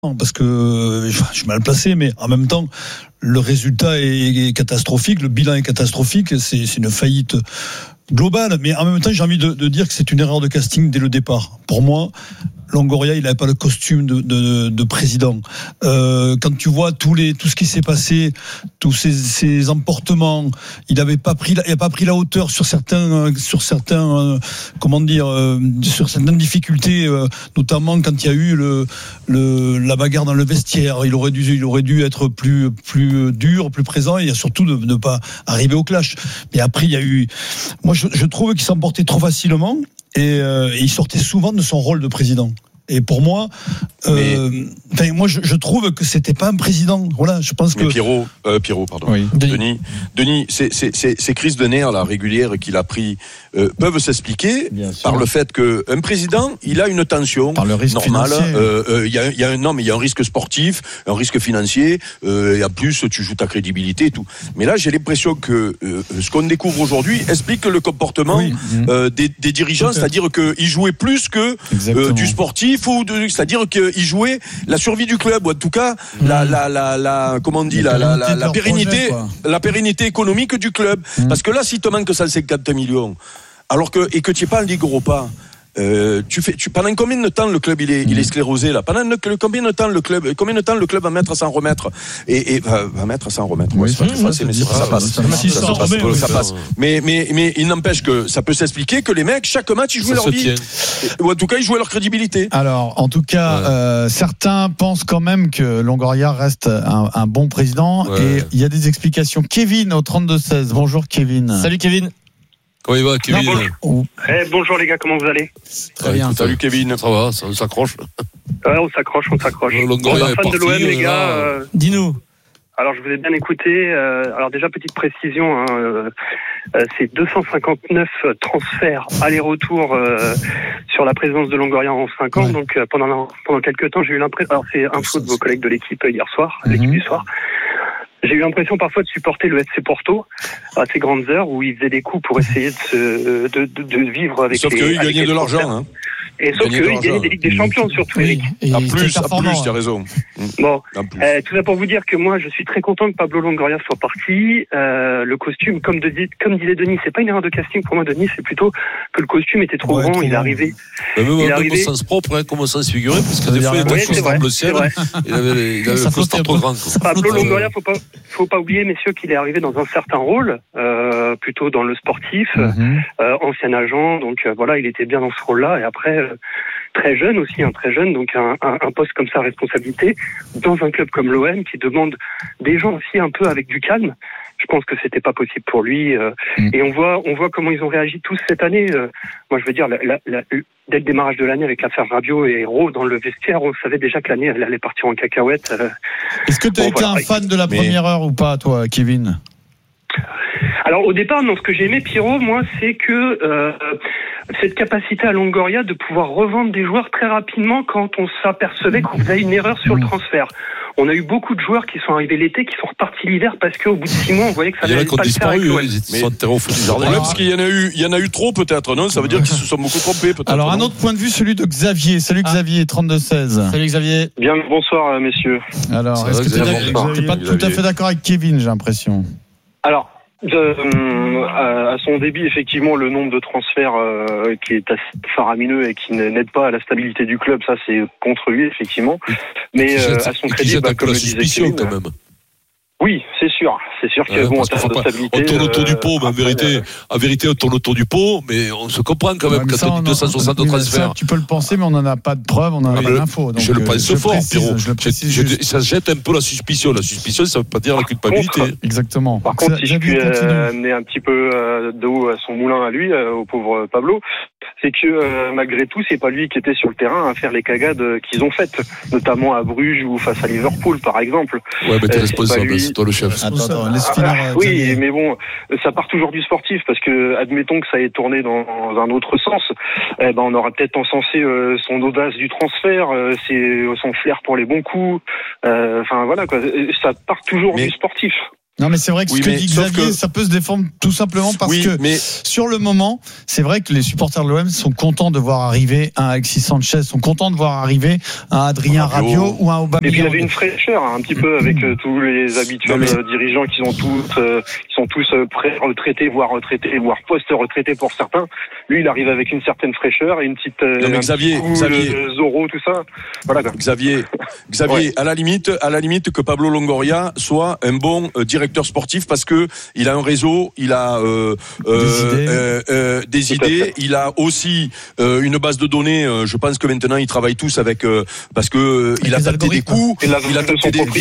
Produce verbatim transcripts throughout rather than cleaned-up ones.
parce que je suis mal placé, mais en même temps, le résultat est catastrophique, le bilan est catastrophique, c'est, c'est une faillite globale. Mais en même temps, j'ai envie de, de dire que c'est une erreur de casting dès le départ. Pour moi, Longoria, il n'avait pas le costume de, de, de président. Euh, quand tu vois tous les, tout ce qui s'est passé, tous ces, ces emportements, il n'avait pas pris, la, il a pas pris la hauteur sur certains, sur certains, euh, comment dire, euh, sur certaines difficultés, euh, notamment quand il y a eu le, le, la bagarre dans le vestiaire. Il aurait dû, il aurait dû être plus, plus dur, plus présent, et surtout de ne pas arriver au clash. Mais après, il y a eu, moi, je, je trouve qu'il s'emportait trop facilement. Et, euh, et il sortait souvent de son rôle de président. Et pour moi, euh, mais... moi je, je trouve que c'était pas un président. Voilà, je pense mais que. Pierrot, euh, Pierrot, pardon. Oui. Denis, Denis, Denis ces, ces, ces, ces crises de nerfs là, régulières qu'il a pris euh, peuvent s'expliquer par le fait que un président, il a une tension par le risque normale. Il euh, euh, y a, y a un non, mais il y a un risque sportif, un risque financier. Euh, et en plus, tu joues ta crédibilité et tout. Mais là, j'ai l'impression que euh, ce qu'on découvre aujourd'hui explique le comportement oui. euh, des, des dirigeants, c'est-à-dire qu'ils jouaient plus que euh, du sportif. De, c'est-à-dire qu'il jouait la survie du club, ou en tout cas mmh. la, la, la, la, comment on dit, la, la, la, la pérennité, projet, la pérennité économique du club. Mmh. Parce que là, si te manque cent cinquante millions, alors que et que tu n'es pas en Ligue Europa. Euh, tu fais, tu, pendant combien de temps le club il est, mmh. il est sclérosé là? Pendant le, combien de temps le club, combien de temps le club va mettre à s'en remettre? Et, et va, va mettre à s'en remettre. Oui, ouais, c'est pas très facile, mais c'est, ça passe. Ça, ça, ça, passe, remet, ça passe. Mais, mais, mais il n'empêche que ça peut s'expliquer que les mecs, chaque match, ils jouent leur vie. Ou en tout cas, ils jouent leur crédibilité. Alors, en tout cas, ouais. euh, certains pensent quand même que Longoria reste un, un bon président. Ouais. Et il y a des explications. Kevin au trente-deux seize. Bonjour Kevin. Salut Kevin. Comment il va, Kevin? Non, bonjour. Eh, bonjour les gars, comment vous allez? Très ouais, bien. Écoute, salut Kevin. Ça va, ça, on s'accroche. Ouais, on s'accroche, on s'accroche. Euh, bon, fan parti, de l'O M, les gars. Euh... Dis-nous. Alors, je vous ai bien écouté. Euh, alors, déjà, petite précision, hein, euh, euh, c'est deux cent cinquante-neuf transferts aller-retour euh, sur la présidence de Longoria en cinq ans. Ouais. Donc, euh, pendant, pendant quelques temps, j'ai eu l'impression... Alors, c'est un flot de vos collègues de l'équipe hier soir, mm-hmm. l'équipe du soir. J'ai eu l'impression parfois de supporter le F C Porto à ces grandes heures où ils faisaient des coups pour essayer de, se, de, de, de vivre avec sauf les... Sauf qu'eux, ils gagnaient de l'argent. Hein. Et sauf qu'eux, ils gagnaient des Ligues des Champions, surtout, Eric. À plus, à plus, tu as raison. Bon, euh, tout ça pour vous dire que moi, je suis très content que Pablo Longoria soit parti. Euh, le costume, comme, de, comme disait Denis, c'est pas une erreur de casting pour moi, Denis, c'est plutôt que le costume était trop ouais, grand, trop il est arrivé. Mais même, il est arrivé... au sens propre, hein, comme au sens figuré, parce que des fois, il y a des choses dans le ciel. Il avait, il avait le costard trop grand. Pablo Longoria, faut pas, faut pas oublier, messieurs, qu'il est arrivé dans un certain rôle, euh, plutôt dans le sportif, mm-hmm. euh, ancien agent, donc euh, voilà, il était bien dans ce rôle-là, et après, euh, très jeune aussi, hein, très jeune, donc un, un, un poste comme ça à responsabilité, dans un club comme l'O M, qui demande des gens aussi un peu avec du calme, je pense que c'était pas possible pour lui, euh, mm. et on voit, on voit comment ils ont réagi tous cette année, euh, moi je veux dire, la, la, la, dès le démarrage de l'année avec l'affaire Rabiot et Hérault dans le vestiaire, on savait déjà que l'année elle allait partir en cacahuète. Euh, Est-ce que tu as bon, été voilà. un fan de la première Mais... heure ou pas, toi, Kevin? Alors au départ, non, ce que j'ai aimé, Pierrot, moi, c'est que euh, cette capacité à Longoria de pouvoir revendre des joueurs très rapidement quand on s'apercevait qu'on faisait une erreur sur le transfert. On a eu beaucoup de joueurs qui sont arrivés l'été, qui sont repartis l'hiver parce qu'au bout de six mois, on voyait que ça n'allait pas le faire. Il y en a qui ont disparu, ils sont enterrés au fond du jardin. Parce qu'il y en a eu, il y en a eu trop peut-être, non? Ça veut dire qu'ils se sont beaucoup trompés peut-être. Alors un autre point de vue, celui de Xavier. Salut Xavier, trente-deux seize. Salut Xavier. Bien, bonsoir messieurs. Alors, est-ce que tu n'es pas tout à fait d'accord avec Kevin, j'ai l'impression? Alors, De, euh, à son débit, effectivement, le nombre de transferts euh, qui est assez faramineux et qui n'aide pas à la stabilité du club, ça c'est contre lui, effectivement. Mais euh, à son crédit, bah, comme le disait Kevin, quand même. Oui, c'est sûr, c'est sûr que ouais, bon, en termes de stabilité, on tourne autour euh, du pot, mais en vérité, euh... en vérité, on tourne autour du pot, mais on se comprend quand même ouais, quand on dit deux cent soixante transferts. Ça, tu peux le penser, mais on n'en a pas de preuves, on n'en a pas d'infos. Je le pense fort, Pierrot. Ça jette un peu la suspicion. La suspicion, ça ne veut pas dire la culpabilité. Contre, exactement. Par contre, si je puis amener un petit peu d'eau à son moulin à lui, au pauvre Pablo, c'est que euh, malgré tout, c'est pas lui qui était sur le terrain à faire les cagades qu'ils ont faites, notamment à Bruges ou face à Liverpool, par exemple. Ouais, mais t'es euh, responsable, c'est toi le chef. Attends, attends, laisse finir. Ah, oui, mais bon, ça part toujours du sportif, parce que admettons que ça ait tourné dans un autre sens, eh ben on aura peut-être encensé euh, son audace du transfert, euh, c'est son flair pour les bons coups. Enfin euh, voilà quoi, ça part toujours mais... du sportif. Non, mais c'est vrai que oui, ce que dit Xavier, que... ça peut se défendre tout simplement parce oui, que mais... sur le moment, c'est vrai que les supporters de l'O M sont contents de voir arriver un Alexis Sanchez, sont contents de voir arriver un Adrien Rabiot ou un Aubameyang. Et puis il y avait une fraîcheur hein, un petit peu avec euh, tous les habituels mais... euh, dirigeants qui sont tous, euh, qui sont tous euh, pré-retraités, voire retraités, voire post-retraités pour certains. Lui, il arrive avec une certaine fraîcheur et une petite euh, non, mais Xavier, coup, Xavier, le Zorro, tout ça. Voilà. Quoi. Xavier, Xavier, ouais. à la limite, à la limite que Pablo Longoria soit un bon euh, directeur sportif parce que il a un réseau, il a euh, des euh, idées, euh, euh, des idées il a aussi euh, une base de données. Euh, je pense que maintenant ils travaillent tous avec euh, parce que euh, il a tapé des coups, il a tapé des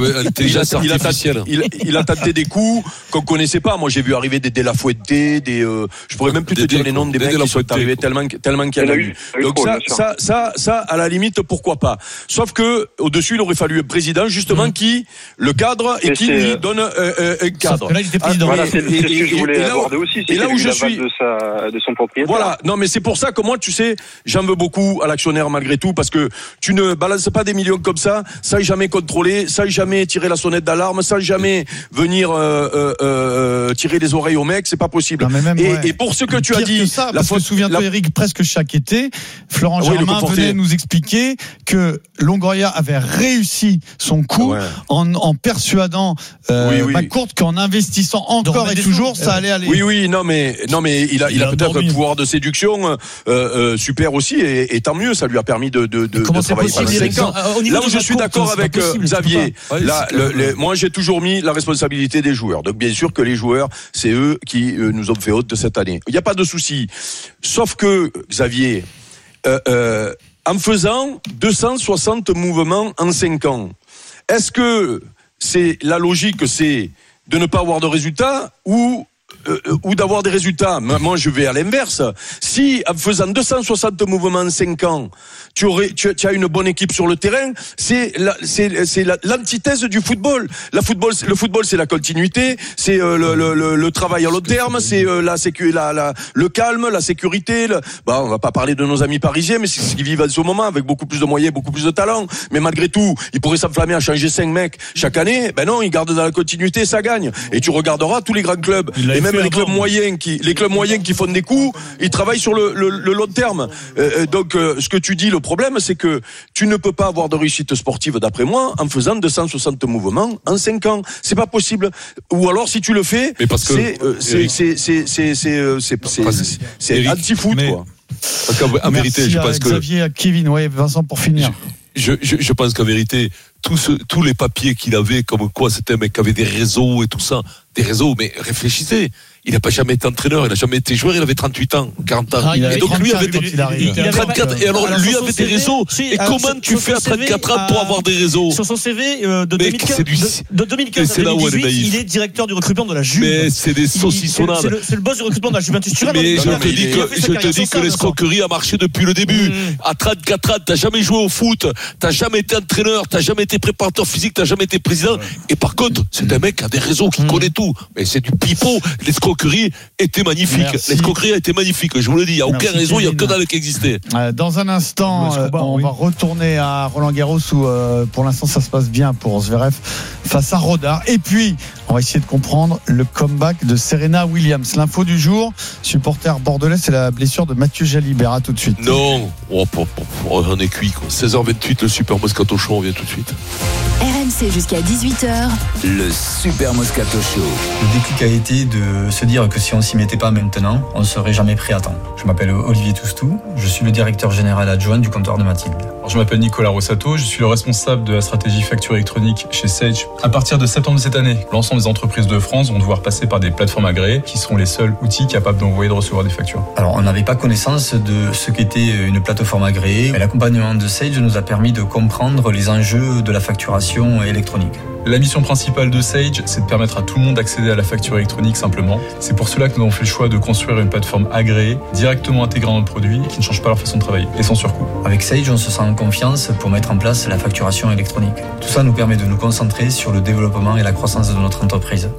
il a tapé des coups qu'on connaissait pas. Moi j'ai vu arriver des De La Fuente, des euh, je pourrais même plus te dire les noms des mecs qui sont arrivés tellement tellement qu'il y en a eu. Donc ça ça ça ça à la limite pourquoi pas. Sauf que au-dessus il aurait fallu un président justement qui le cadre et qui lui donne euh, un cadre. Là, il était président. Ah, voilà, c'est, c'est ce que je voulais aborder aussi. C'est là où je suis de, sa, de son propriétaire. Voilà. Non, mais c'est pour ça que moi, tu sais, j'en veux beaucoup à l'actionnaire malgré tout, parce que tu ne balances pas des millions comme ça, sans jamais contrôler, sans jamais tirer la sonnette d'alarme, sans jamais venir euh, euh, euh, tirer les oreilles aux mecs. C'est pas possible. Non, même, et, ouais. et pour ce que tu Pire as dit, que ça, la faute. Souviens-toi, la... Eric, presque chaque été, Florent oui, Germain venait nous expliquer que Longoria avait réussi son coup ouais. en, en persuadant euh, oui, oui. McCourt qu'en investissant encore et toujours, ça allait aller. Oui, oui, non, mais non, mais il a, il, il a, a peut-être un pouvoir de séduction euh, euh, super aussi, et, et tant mieux, ça lui a permis de, de, de, de travailler pendant cinq ans. Là où je suis d'accord avec possible, Xavier, ouais, là, le, le, moi j'ai toujours mis la responsabilité des joueurs. Donc bien sûr que les joueurs, c'est eux qui euh, nous ont fait honte de cette année. Il n'y a pas de souci. Sauf que Xavier, euh, euh, en faisant deux cent soixante mouvements en cinq ans, est-ce que c'est la logique, c'est de ne pas avoir de résultats ou euh, ou d'avoir des résultats? Moi, je vais à l'inverse. Si en faisant deux cent soixante mouvements en cinq ans, tu aurais, tu, tu as une bonne équipe sur le terrain, c'est la, c'est, c'est la, l'antithèse du football. La football, le football, c'est la continuité, c'est euh, le, le, le, le travail à long terme, c'est euh, la sécu, la, la, le calme, la sécurité. Le, bah, on va pas parler de nos amis parisiens, mais c'est ce qu'ils vivent à ce moment, avec beaucoup plus de moyens, beaucoup plus de talent. Mais malgré tout, ils pourraient s'enflammer à changer cinq mecs chaque année. Ben non, ils gardent dans la continuité, ça gagne. Et tu regarderas tous les grands clubs, et même les clubs moyens qui, les clubs moyens qui font des coups, ils travaillent sur le, le, le long terme. Euh, donc, euh, ce que tu dis, le problème, c'est que tu ne peux pas avoir de réussite sportive, d'après moi, en faisant deux cent soixante mouvements en cinq ans. C'est pas possible. Ou alors, si tu le fais, mais parce que c'est, euh, c'est, c'est, c'est, c'est, c'est, euh, c'est, c'est, c'est, c'est anti-foot, mais, quoi. Parce qu'en vérité, je pense que Xavier, à Kevin, ouais, Vincent, pour finir. Je, je, je pense qu'en vérité, tous, ce, tous les papiers qu'il avait, comme quoi c'était un mec qui avait des réseaux et tout ça, des réseaux, mais réfléchissez. Il n'a pas jamais été entraîneur, il n'a jamais été joueur, il avait trente-huit ans, quarante ans. Ah, et donc lui avait des, trente-quatre, et alors lui avait des réseaux. Et comment tu fais à trente-quatre ans pour avoir des réseaux? Sur son C V euh, de deux mille quinze, de deux mille quinze à deux mille dix-huit, il est directeur du recrutement de la Juve. Mais c'est des saucissonnades. C'est le, c'est le boss du recrutement de la Juventus Turin. Mais je te dis que, je te dis que l'escroquerie a marché depuis le début. À trente-quatre ans, t'as jamais joué au foot, t'as jamais été entraîneur, t'as jamais été préparateur physique, t'as jamais été président. Et par contre, c'est un mec qui a des réseaux, qui connaît tout. Mais c'est du pipeau. L'escroquerie était magnifique. Merci. L'escroquerie a été magnifique. Je vous le dis, il n'y a aucun réseau, il n'y a que dalle qui existait. Dans un instant, euh, on oui. va retourner à Roland Garros où euh, pour l'instant ça se passe bien pour Zverev face à Rodar. Et puis, on va essayer de comprendre le comeback de Serena Williams. L'info du jour, supporter bordelais, c'est la blessure de Mathieu Jalibert. À tout de suite. Non, oh, oh, oh, on est cuit. Quoi. seize heures vingt-huit, le Super Moscato Show, on vient tout de suite. R M C jusqu'à dix-huit heures. Le Super Moscato Show. Le déclic a été de se dire que si on s'y mettait pas maintenant, on ne serait jamais prêt à temps. Je m'appelle Olivier Toustou, je suis le directeur général adjoint du comptoir de Mathilde. Alors, je m'appelle Nicolas Rossato, je suis le responsable de la stratégie facture électronique chez Sage. À partir de septembre de cette année, l'ensemble des entreprises de France vont devoir passer par des plateformes agréées qui seront les seuls outils capables d'envoyer et de recevoir des factures. Alors, on n'avait pas connaissance de ce qu'était une plateforme agréée. Mais l'accompagnement de Sage nous a permis de comprendre les enjeux de la facturation électronique. La mission principale de Sage, c'est de permettre à tout le monde d'accéder à la facture électronique simplement. C'est pour cela que nous avons fait le choix de construire une plateforme agréée, directement intégrée dans notre produit, qui ne change pas leur façon de travailler, et sans surcoût. Avec Sage, on se sent en confiance pour mettre en place la facturation électronique. Tout ça nous permet de nous concentrer sur le développement et la croissance de notre entreprise.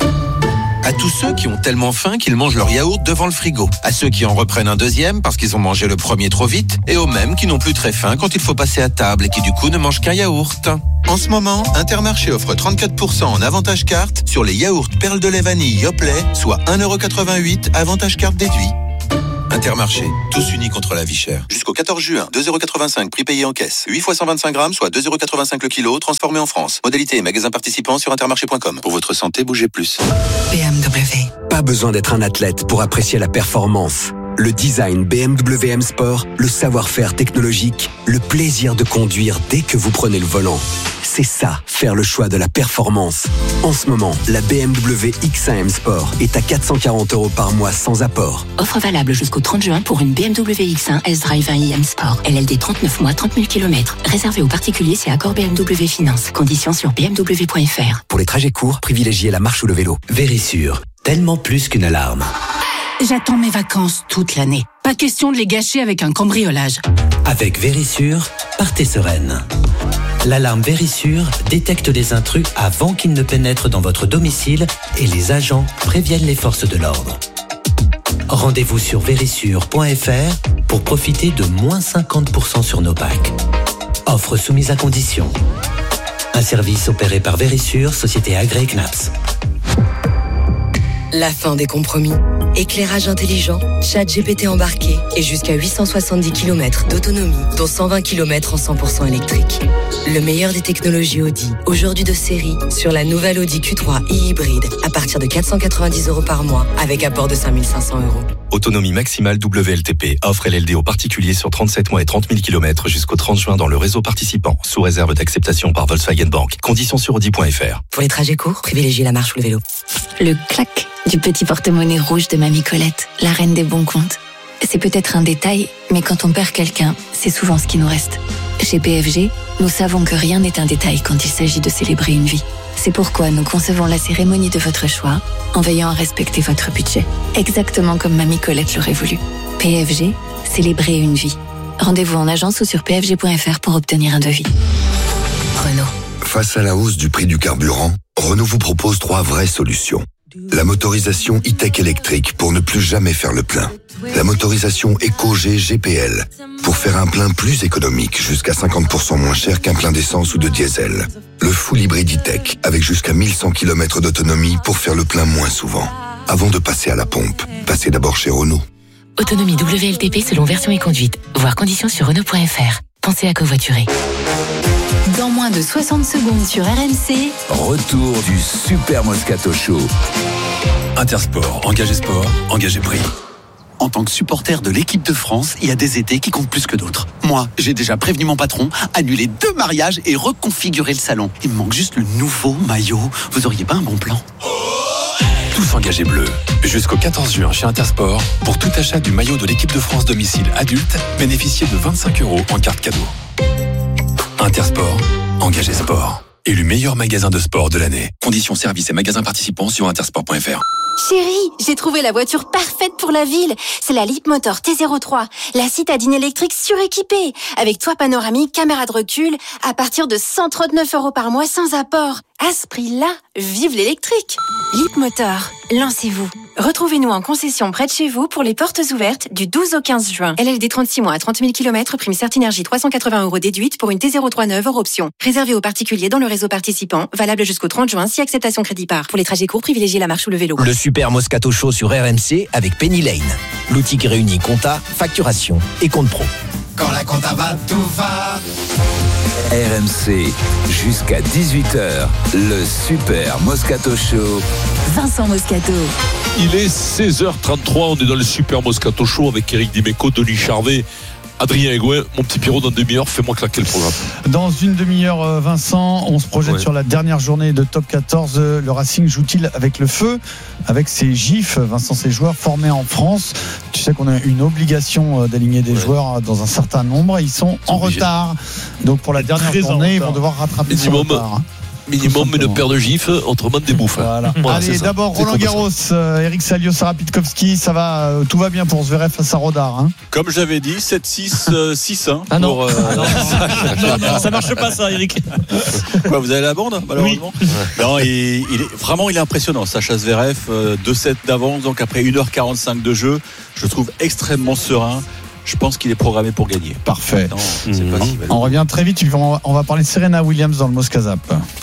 À tous ceux qui ont tellement faim qu'ils mangent leur yaourt devant le frigo. À ceux qui en reprennent un deuxième parce qu'ils ont mangé le premier trop vite. Et aux mêmes qui n'ont plus très faim quand il faut passer à table et qui du coup ne mangent qu'un yaourt. En ce moment, Intermarché offre trente-quatre pour cent en avantage carte sur les yaourts perles de lait vanille Yoplait, soit un euro quatre-vingt-huit, avantage carte déduit. Intermarché, tous unis contre la vie chère. Jusqu'au quatorze juin, deux euros quatre-vingt-cinq, prix payé en caisse. huit fois cent vingt-cinq grammes, soit deux euros quatre-vingt-cinq le kilo, transformé en France. Modalité et magasin participant sur intermarché point com. Pour votre santé, bougez plus. B M W. Pas besoin d'être un athlète pour apprécier la performance. Le design B M W M Sport, le savoir-faire technologique, le plaisir de conduire dès que vous prenez le volant. C'est ça, faire le choix de la performance. En ce moment, la B M W X un M Sport est à quatre cent quarante euros par mois sans apport. Offre valable jusqu'au trente juin pour une B M W X un S-Drive un i M Sport. L L D trente-neuf mois, trente mille kilomètres. Réservé aux particuliers, c'est accord B M W Finance. Conditions sur b m w point f r. Pour les trajets courts, privilégiez la marche ou le vélo. Vérissure, tellement plus qu'une alarme. J'attends mes vacances toute l'année. Pas question de les gâcher avec un cambriolage. Avec Vérissure, partez sereine. L'alarme Vérissure détecte les intrus avant qu'ils ne pénètrent dans votre domicile et les agents préviennent les forces de l'ordre. Rendez-vous sur vérissure point f r pour profiter de moins cinquante pour cent sur nos packs. Offre soumise à condition. Un service opéré par Vérissure, société agréée C N A P S. La fin des compromis. Éclairage intelligent, chat G P T embarqué et jusqu'à huit cent soixante-dix kilomètres d'autonomie, dont cent vingt kilomètres en cent pour cent électrique. Le meilleur des technologies Audi, aujourd'hui de série, sur la nouvelle Audi Q trois e-hybride, à partir de quatre cent quatre-vingt-dix euros par mois, avec apport de cinq mille cinq cents euros. Autonomie maximale W L T P. Offre L L D aux particuliers sur trente-sept mois et trente mille kilomètres jusqu'au trente juin dans le réseau participant, sous réserve d'acceptation par Volkswagen Bank. Conditions sur audi point f r. Pour les trajets courts, privilégiez la marche ou le vélo. Le clac du petit porte-monnaie rouge de Mamie Colette, la reine des bons comptes. C'est peut-être un détail, mais quand on perd quelqu'un, c'est souvent ce qui nous reste. Chez P F G, nous savons que rien n'est un détail quand il s'agit de célébrer une vie. C'est pourquoi nous concevons la cérémonie de votre choix en veillant à respecter votre budget, exactement comme Mamie Colette l'aurait voulu. P F G, célébrer une vie. Rendez-vous en agence ou sur p f g point f r pour obtenir un devis. Renault. Face à la hausse du prix du carburant, Renault vous propose trois vraies solutions. La motorisation e-tech électrique pour ne plus jamais faire le plein. La motorisation Eco-G G P L pour faire un plein plus économique, jusqu'à cinquante pour cent moins cher qu'un plein d'essence ou de diesel. Le full hybride e-tech avec jusqu'à mille cent kilomètres d'autonomie pour faire le plein moins souvent. Avant de passer à la pompe, passez d'abord chez Renault. Autonomie W L T P selon version et conduite. Voir conditions sur Renault point f r. Pensez à covoiturer. Dans moins de soixante secondes sur R M C. Retour du Super Moscato Show. Intersport, engagé sport, engagé prix. En tant que supporter de l'équipe de France, il y a des étés qui comptent plus que d'autres. Moi, j'ai déjà prévenu mon patron, annulé deux mariages et reconfiguré le salon. Il me manque juste le nouveau maillot. Vous auriez pas un bon plan ? Tous engagés bleus. Jusqu'au quatorze juin chez Intersport, pour tout achat du maillot de l'équipe de France domicile adulte, bénéficiez de vingt-cinq euros en carte cadeau. Intersport, engagé sport. Élu meilleur magasin de sport de l'année. Conditions services et magasins participants sur intersport point f r. Chérie, j'ai trouvé la voiture parfaite pour la ville. C'est la Leapmotor T zéro trois, la citadine électrique suréquipée, avec toit panoramique, caméra de recul, à partir de cent trente-neuf euros par mois sans apport. À ce prix-là, vive l'électrique. Leapmotor, lancez-vous. Retrouvez-nous en concession près de chez vous pour les portes ouvertes du douze au quinze juin. L L D trente-six mois à trente mille kilomètres, prime Certinergie trois cent quatre-vingts euros déduite pour une T zéro trois neuve hors option. Réservé aux particuliers dans le réseau participant, valable jusqu'au trente juin si acceptation crédit par. Pour les trajets courts, privilégiez la marche ou le vélo. Le Super Moscato Show sur R M C avec Penny Lane. L'outil qui réunit compta, facturation et compte pro. Quand la compta va, tout va. R M C, jusqu'à dix-huit heures, le Super Moscato Show. Vincent Moscato. Il est seize heures trente-trois, on est dans le Super Moscato Show avec Eric Dimeco, Denis Charvet, Adrien Egouin. Mon petit Pierrot, dans une demi-heure, fais-moi claquer le programme. Dans une demi-heure, Vincent, on se projette ouais. sur la dernière journée de Top quatorze. Le Racing joue-t-il avec le feu, avec ses gifs, Vincent, ses joueurs formés en France? Tu sais qu'on a une obligation d'aligner des ouais. joueurs dans un certain nombre. Ils sont C'est en obligé. retard. Donc pour la dernière journée, ils vont devoir rattraper ce retard. Minimum une paire de gifs, autrement des bouffes. Voilà. Voilà, Allez, d'abord Roland Garros, euh, Eric Salio, Sarah Pitkowski, ça va, euh, tout va bien pour Zverev face à Rodar. Hein. Comme j'avais dit, sept six six un. Ah non, pour, euh, ah non, non, non, ça marche pas ça, Eric. Quoi, vous avez la bande malheureusement oui. Non, il, il est vraiment il est impressionnant. Sacha Zverev, euh, deux sept d'avance, donc après une heure quarante-cinq de jeu, je le trouve extrêmement serein. je pense qu'il est programmé pour gagner. Parfait. Non, c'est mmh. pas si on revient très vite. On va parler de Serena Williams dans le Mosca Zap.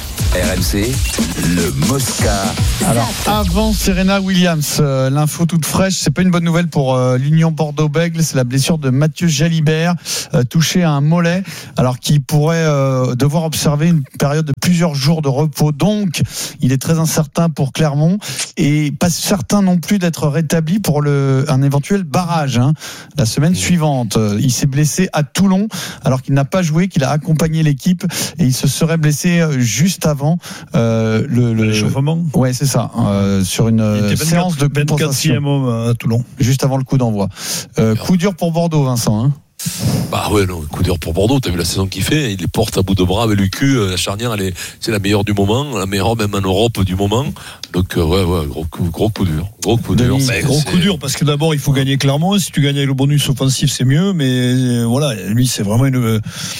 R M C, le Mosca. Alors, avant Serena Williams, euh, l'info toute fraîche, c'est pas une bonne nouvelle pour euh, l'Union Bordeaux-Bègles. C'est la blessure de Mathieu Jalibert, euh, touché à un mollet, alors qu'il pourrait euh, devoir observer une période de plusieurs jours de repos. Donc, il est très incertain pour Clermont et pas certain non plus d'être rétabli pour le, un éventuel barrage hein, la semaine mmh. suivante. Il s'est blessé à Toulon, alors qu'il n'a pas joué, qu'il a accompagné l'équipe et il se serait blessé juste avant euh, le, le l'échauffement. Ouais, c'est ça. Euh, sur une séance de compensation à Toulon, juste avant le coup d'envoi. Euh, coup dur pour Bordeaux, Vincent. Hein. Bah ouais, non, coup dur pour Bordeaux. T'as vu la saison qu'il fait, il les porte à bout de bras avec l'U Q. La charnière, elle est, c'est la meilleure du moment, la meilleure même en Europe du moment. Donc euh, ouais, ouais, gros coup, gros coup dur, gros coup dur. Mais gros coup dur parce que d'abord il faut gagner Clermont. Si tu gagnes avec le bonus offensif, c'est mieux. Mais euh, voilà, lui c'est vraiment une,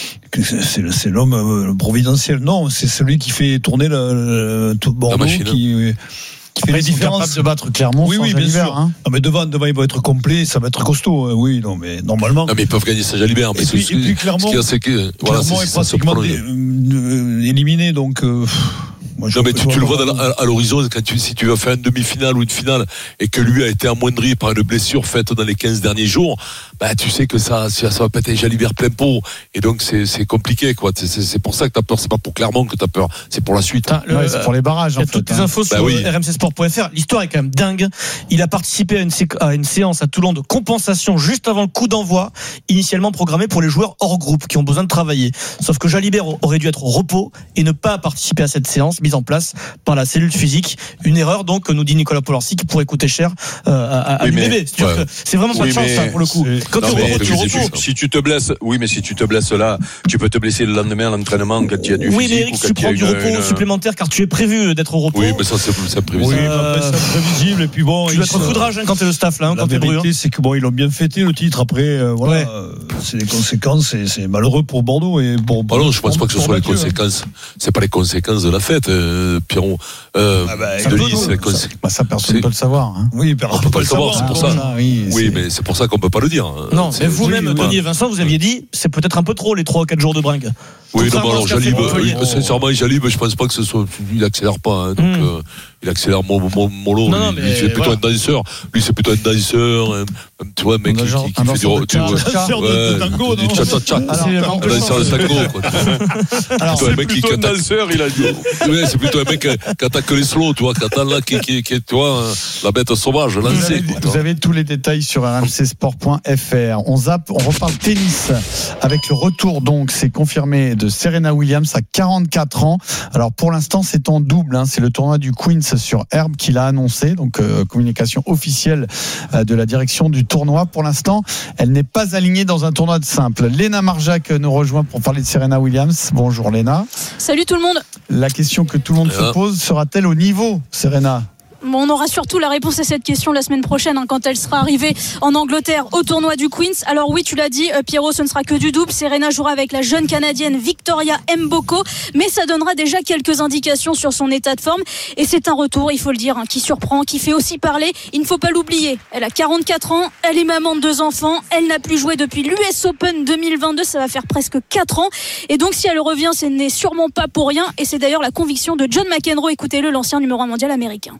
c'est, c'est l'homme providentiel. Non, c'est celui qui fait tourner le, le tout Bordeaux, qui Qui fait les capable de battre Clermont. Oui, sans oui, bien Jalibert, sûr. Hein. Non, mais devant, devant, il va être complet, ça va être costaud. Oui, non, mais normalement. Non, mais ils peuvent gagner sans Jalibert. Mais et, puis, et puis Clermont, ce c'est que, voilà, Clermont c'est, est pratiquement dé, euh, éliminé, donc. Euh, Moi, non mais tu, tu le vois à, à l'horizon quand tu, si tu vas faire une demi-finale ou une finale et que lui a été amoindri par une blessure faite dans les quinze derniers jours, bah tu sais que ça ça, ça va péter Jalibert plein pot et donc c'est, c'est compliqué quoi. C'est, c'est, c'est pour ça que t'as peur, c'est pas pour Clermont que t'as peur, c'est pour la suite. Ah, le, ouais, c'est pour les barrages. Il y a toutes les infos bah sur oui. R M C sport point F R. L'histoire est quand même dingue. Il a participé à une, sé- à une séance à Toulon de compensation juste avant le coup d'envoi, initialement programmée pour les joueurs hors groupe qui ont besoin de travailler. Sauf que Jalibert aurait dû être au repos et ne pas participer à cette séance mise en place par la cellule physique. Une erreur donc, nous dit Nicolas Polarcy, qui pourrait coûter cher euh, à, à oui, l'U B B. mais, C'est, ouais. que c'est vraiment pas oui, de chance ça, pour le coup. Quand non, tu mais, repos, tu repos. Si, si tu te blesses, oui, mais si tu te blesses là, tu peux te blesser le lendemain à l'entraînement quand il y a du oui, physique. Oui, mais Eric, ou quand tu prends il y a du une, repos une... supplémentaire car tu es prévu d'être au repos. Oui, mais ça c'est, c'est prévisible. Oui, euh... après, c'est prévisible et puis bon. Tu dois être foudrage hein, quand t'es le staff là, hein, quand t'es brûlant. La vérité, c'est que bon, ils l'ont bien fêté le titre. Après, euh, voilà, ouais. euh, c'est les conséquences. C'est, c'est malheureux pour Bordeaux et pour. Ah non, je pense pas que ce soit les conséquences. C'est pas les conséquences de la fête, euh, Pierrot. Euh, ah bah, Denis, c'est les conséquences. Bah ça, personne ne peut le savoir. Hein. Oui, on peut pas le savoir. C'est pour ça. ça oui, oui mais c'est pour ça qu'on peut pas le dire. Non, mais vous-même, Denis et Vincent, vous aviez dit, c'est peut-être un peu trop les trois ou quatre jours de bringue. Oui, non, alors Jalib, sincèrement, Jalib, je pense pas que ce soit, il accélère pas, hein, donc, mm. euh, il accélère mollo. mollo non, lui, mais c'est plutôt voilà. un danseur. Lui, c'est plutôt un danseur, un, un, tu vois, un mec qui, qui, qui fait du, tu vois, de tango, du cha-cha-cha. Un danseur de tango, quoi. Alors, c'est plutôt un danseur, il a dit. Oui, c'est plutôt un mec qui attaque les slows, tu vois, qui attend là, qui, qui, qui, tu vois, la bête sauvage, lancée. Vous avez tous les détails sur r m c sport point f r. On zappe, on reparle tennis avec le retour, donc, c'est confirmé, de Serena Williams à quarante-quatre ans. Alors pour l'instant c'est en double, hein. C'est le tournoi du Queens sur herbe qu'il a annoncé, donc euh, communication officielle euh, de la direction du tournoi. Pour l'instant elle n'est pas alignée dans un tournoi de simple. Léna Marjac nous rejoint pour parler de Serena Williams. Bonjour Léna. Salut tout le monde. La question que tout le monde Léna. se pose, sera-t-elle au niveau, Serena ? Bon, on aura surtout la réponse à cette question la semaine prochaine, hein, quand elle sera arrivée en Angleterre au tournoi du Queens. Alors oui, tu l'as dit, euh, Pierrot, ce ne sera que du double. Serena jouera avec la jeune Canadienne Victoria Mboko, mais ça donnera déjà quelques indications sur son état de forme. Et c'est un retour, il faut le dire, hein, qui surprend, qui fait aussi parler. Il ne faut pas l'oublier. Elle a quarante-quatre ans, elle est maman de deux enfants, elle n'a plus joué depuis l'U S Open deux mille vingt-deux, ça va faire presque quatre ans. Et donc si elle revient, ce n'est sûrement pas pour rien. Et c'est d'ailleurs la conviction de John McEnroe. Écoutez-le, l'ancien numéro un mondial américain.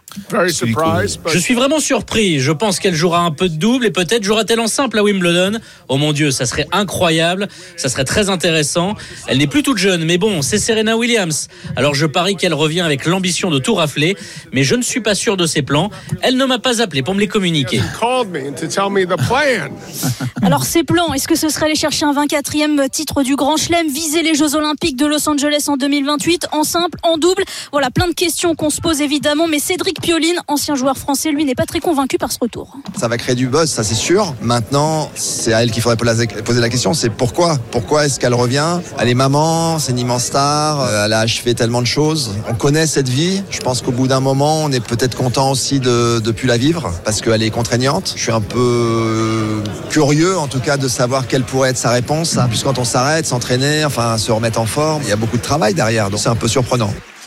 Je suis vraiment surpris. Je pense qu'elle jouera un peu de double et peut-être jouera-t-elle en simple à Wimbledon. Oh mon Dieu, ça serait incroyable. Ça serait très intéressant. Elle n'est plus toute jeune, mais bon, c'est Serena Williams. Alors je parie qu'elle revient avec l'ambition de tout rafler, mais je ne suis pas sûr de ses plans. Elle ne m'a pas appelé pour me les communiquer. Alors ses plans, est-ce que ce serait aller chercher un vingt-quatrième titre du Grand Chelem, viser les Jeux Olympiques de Los Angeles en deux mille vingt-huit, en simple, en double? Voilà, plein de questions qu'on se pose évidemment, mais Cédric Pioline, ancien joueur français, lui n'est pas très convaincu par ce retour. Ça va créer du buzz, ça c'est sûr. Maintenant, c'est à elle qu'il faudrait poser la question, c'est pourquoi Pourquoi est-ce qu'elle revient? Elle est maman, c'est une immense star, elle a achevé tellement de choses. On connaît cette vie, je pense qu'au bout d'un moment, on est peut-être content aussi de ne plus la vivre, parce qu'elle est contraignante. Je suis un peu curieux, en tout cas, de savoir quelle pourrait être sa réponse. En plus, quand on s'arrête, s'entraîner, enfin se remettre en forme, il y a beaucoup de travail derrière, donc c'est un peu surprenant.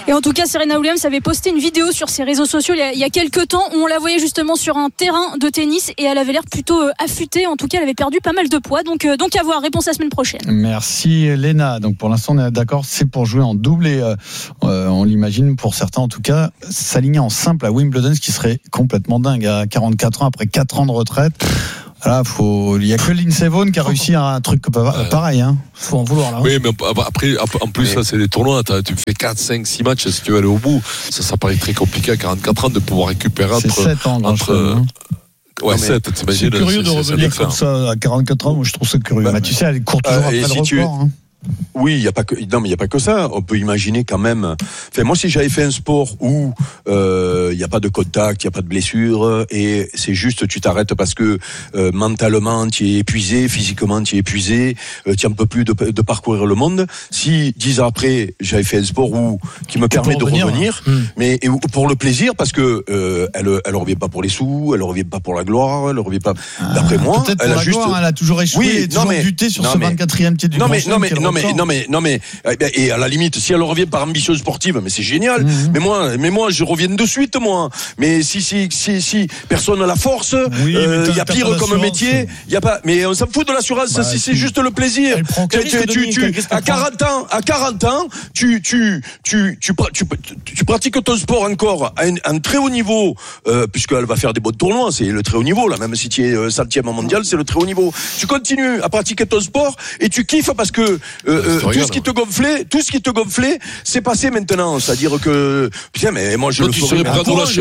Et en tout cas, Serena Williams avait posté une vidéo sur ses réseaux sociaux il y a, il y a quelques temps où on la voyait justement sur un terrain de tennis et elle avait l'air plutôt euh, affûtée. En tout cas, elle avait perdu pas mal de poids. Donc, euh, donc à voir. Réponse la semaine prochaine. Merci Léna. Donc pour l'instant, on est d'accord, c'est pour jouer en double et euh, euh, on l'imagine pour certains en tout cas s'aligner en simple à Wimbledon, ce qui serait complètement dingue à quarante-quatre ans après quatre ans de retraite. Là, faut, il y a que Lindsey Vonn qui a réussi un truc pareil, hein. Faut en vouloir, là. Oui, mais après, en plus, ça, c'est des tournois. Tu fais quatre, cinq, six matchs si tu veux aller au bout. Ça, ça paraît très compliqué à quarante-quatre ans de pouvoir récupérer entre. C'est sept ans, entre, hein. Ouais, sept, t'imagines. C'est curieux de revenir comme ça à quarante-quatre ans. Moi, je trouve ça curieux. Bah, bah, tu sais, elle court toujours euh, après le si record, tu... hein. Oui, il y a pas que non mais il y a pas que ça. On peut imaginer quand même. Enfin, moi, si j'avais fait un sport où euh, il y a pas de contact, il y a pas de blessure, et c'est juste tu t'arrêtes parce que euh, mentalement tu es épuisé, physiquement tu es épuisé, euh, tu en peux plus de, de parcourir le monde. Si dix ans après j'avais fait un sport où qui me permet de revenir, revenir hein. mais et pour le plaisir parce que euh, elle elle revient pas pour les sous, elle revient pas pour la gloire, elle revient pas. Ah, d'après moi, peut-être elle pour a la juste. Gloire, elle a toujours échoué, oui, et toujours mais, buté sur non, ce mais, vingt-quatrième titre du non mais Grand non mais Chelem, non mais non mais non mais et à la limite si elle revient par ambition sportive mais c'est génial mmh. mais moi mais moi je reviens de suite moi mais si si si si personne n'a la force il oui, euh, y a pire comme métier il y a pas mais on s'en fout de l'assurance bah, si c'est juste le plaisir tu, tu, tu, tu, à quarante ans à quarante ans tu tu tu tu tu, tu pratiques ton sport encore à un, un très haut niveau euh, puisqu'elle va faire des bons tournois c'est le très haut niveau là même si tu es centième mondial c'est le très haut niveau tu continues à pratiquer ton sport et tu kiffes parce que euh, euh, tout ce qui te gonflait, tout ce qui te gonflait, c'est passé maintenant. C'est-à-dire que, putain, mais moi je toi, le tu ferais. Serais prêt à nous lâcher,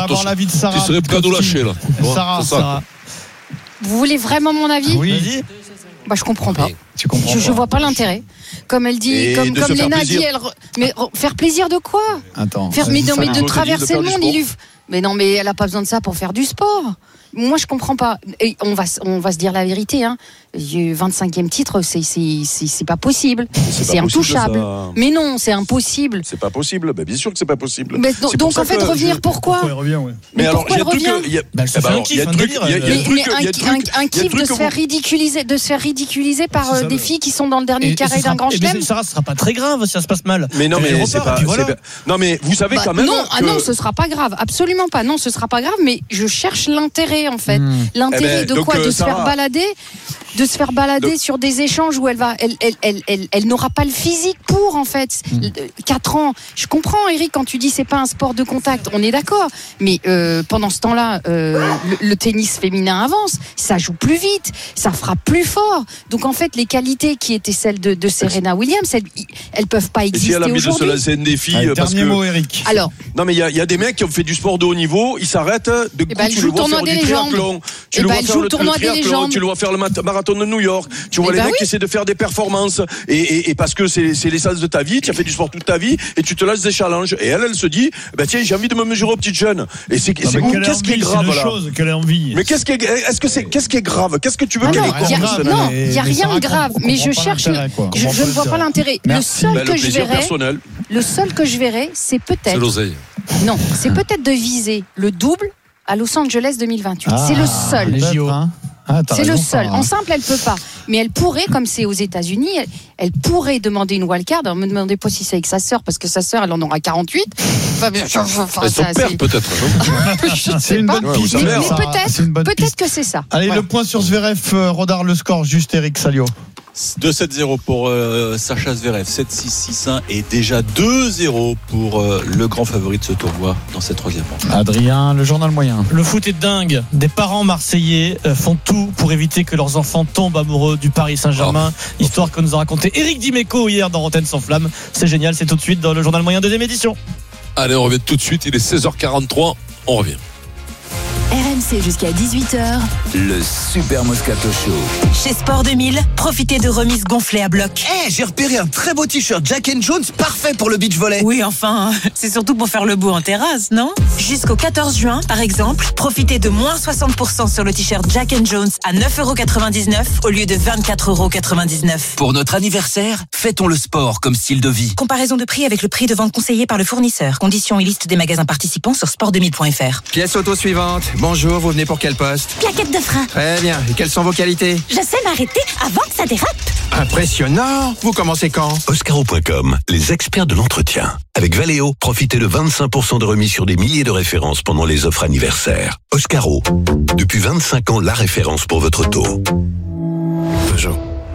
tu serais prêt à nous lâcher, là. Sarah, Sarah. Vous voulez vraiment mon avis? Oui. Bah, je comprends pas. Tu comprends je, pas. je vois pas l'intérêt. Comme elle dit, et comme, comme Léna dit, elle, mais faire plaisir de quoi? Attends. Faire, mais non, mais de traverser le monde, il lui. Mais non, mais elle a pas besoin de ça pour faire du sport. Moi, je comprends pas. Et on va, on va se dire la vérité, hein. vingt-cinquième titre, c'est, c'est, c'est, c'est pas possible. C'est, c'est intouchable. Possible, mais non, c'est impossible. C'est pas possible. Ben, bien sûr que c'est pas possible. Mais donc, donc en fait, revenir, je... pourquoi, pourquoi revient, ouais. Mais, mais alors, il y a truc, il y a, bah, bah, alors, il y a truc, il y a truc, mais un kiff de se faire ridiculiser, de se faire ridiculiser par euh, des filles qui sont dans le dernier carré d'un grand chelem. Ça, ce sera pas très grave si ça se passe mal. Mais non, mais c'est pas. Non, mais vous savez quand même. Non, ah non, ce sera pas grave. Absolument pas. Non, ce sera pas grave. Mais je cherche l'intérêt en fait. L'intérêt de quoi? De se faire balader. De se faire balader sur des échanges où elle va, elle, elle, elle, elle, elle n'aura pas le physique pour en fait. Mmh. quatre ans. Je comprends, Eric, quand tu dis c'est pas un sport de contact, on est d'accord. Mais euh, pendant ce temps-là, euh, le, le tennis féminin avance, ça joue plus vite, ça frappe plus fort. Donc en fait, les qualités qui étaient celles de, de Serena Williams, elles, elles peuvent pas exister aujourd'hui. Et si elle a mis de se lancer un défi, Allez, parce dernier que... mot, Eric. Alors. Non mais il y a, y a des mecs qui ont fait du sport de haut niveau, ils s'arrêtent. De coup, bah, tu le vois faire du triathlon, tu le vois faire le triathlon, tu le vois faire le marathon de New York. Tu vois et les bah mecs oui. qui essaient de faire des performances et, et, et parce que c'est, c'est l'essence de ta vie, tu as fait du sport toute ta vie et tu te lances des challenges. Et elle, elle se dit, bah tiens, j'ai envie de me mesurer aux petites jeunes. Et c'est, non, c'est où, qu'est-ce envie, qui est grave c'est là chose, qu'elle a envie. Mais qu'est-ce qui est, est-ce que c'est, qu'est-ce qui est grave? Qu'est-ce que tu veux ah qu'elle non, ait grave? Non, il n'y a rien de grave. Mais je cherche, je, je ne vois pas l'intérêt. Le seul que je verrais, le seul que je verrais, c'est peut-être. C'est l'oseille. Non, c'est peut-être de viser le double à Los Angeles deux mille vingt-huit. C'est le seul. Les J O. Ah, c'est raison, le seul. En simple, elle peut pas. Mais elle pourrait, comme c'est aux États-Unis, elle, elle pourrait demander une wildcard. Alors, me demandez pas si c'est avec sa sœur, parce que sa sœur, elle en aura quarante-huit. Enfin, enfin, son père, c'est... peut-être. Je c'est une bonne piste. Mais, mais peut-être, bonne peut-être piste. que c'est ça. Allez, voilà. Le point sur Zverev, euh, Rodard, le score, juste Eric Salio. deux sept zéro pour euh, Sacha Zverev, sept six six un et déjà deux zéro pour euh, le grand favori de ce tournoi dans cette troisième manche. Adrien, le journal moyen. Le foot est dingue. Des parents marseillais euh, font tout pour éviter que leurs enfants tombent amoureux du Paris Saint-Germain. Oh. Histoire que nous a raconté Eric Dimeco hier dans Rotten sans flamme. C'est génial, c'est tout de suite dans le journal moyen deuxième édition. Allez, on revient tout de suite, il est seize heures quarante-trois, on revient. R M C jusqu'à dix-huit heures. Le Super Moscato Show. Chez Sport deux mille, profitez de remises gonflées à bloc. Eh, hey, j'ai repéré un très beau t-shirt Jack and Jones, parfait pour le beach volley. Oui, enfin, c'est surtout pour faire le beau en terrasse, non? Jusqu'au quatorze juin, par exemple, profitez de moins soixante pour cent sur le t-shirt Jack and Jones à neuf euros quatre-vingt-dix-neuf au lieu de vingt-quatre euros quatre-vingt-dix-neuf. Pour notre anniversaire, fêtons le sport comme style de vie. Comparaison de prix avec le prix de vente conseillé par le fournisseur. Conditions et liste des magasins participants sur sport deux mille point f r. Pièce auto suivante. Bonjour. vous venez pour quel poste? Plaquette de frein. Très bien. Et quelles sont vos qualités? Je sais m'arrêter avant que ça dérape. Impressionnant. Vous commencez quand? Oscaro point com, les experts de l'entretien. Avec Valeo, profitez de vingt-cinq pour cent de remise sur des milliers de références pendant les offres anniversaires. Oscaro, depuis vingt-cinq ans, la référence pour votre auto. Peugeot.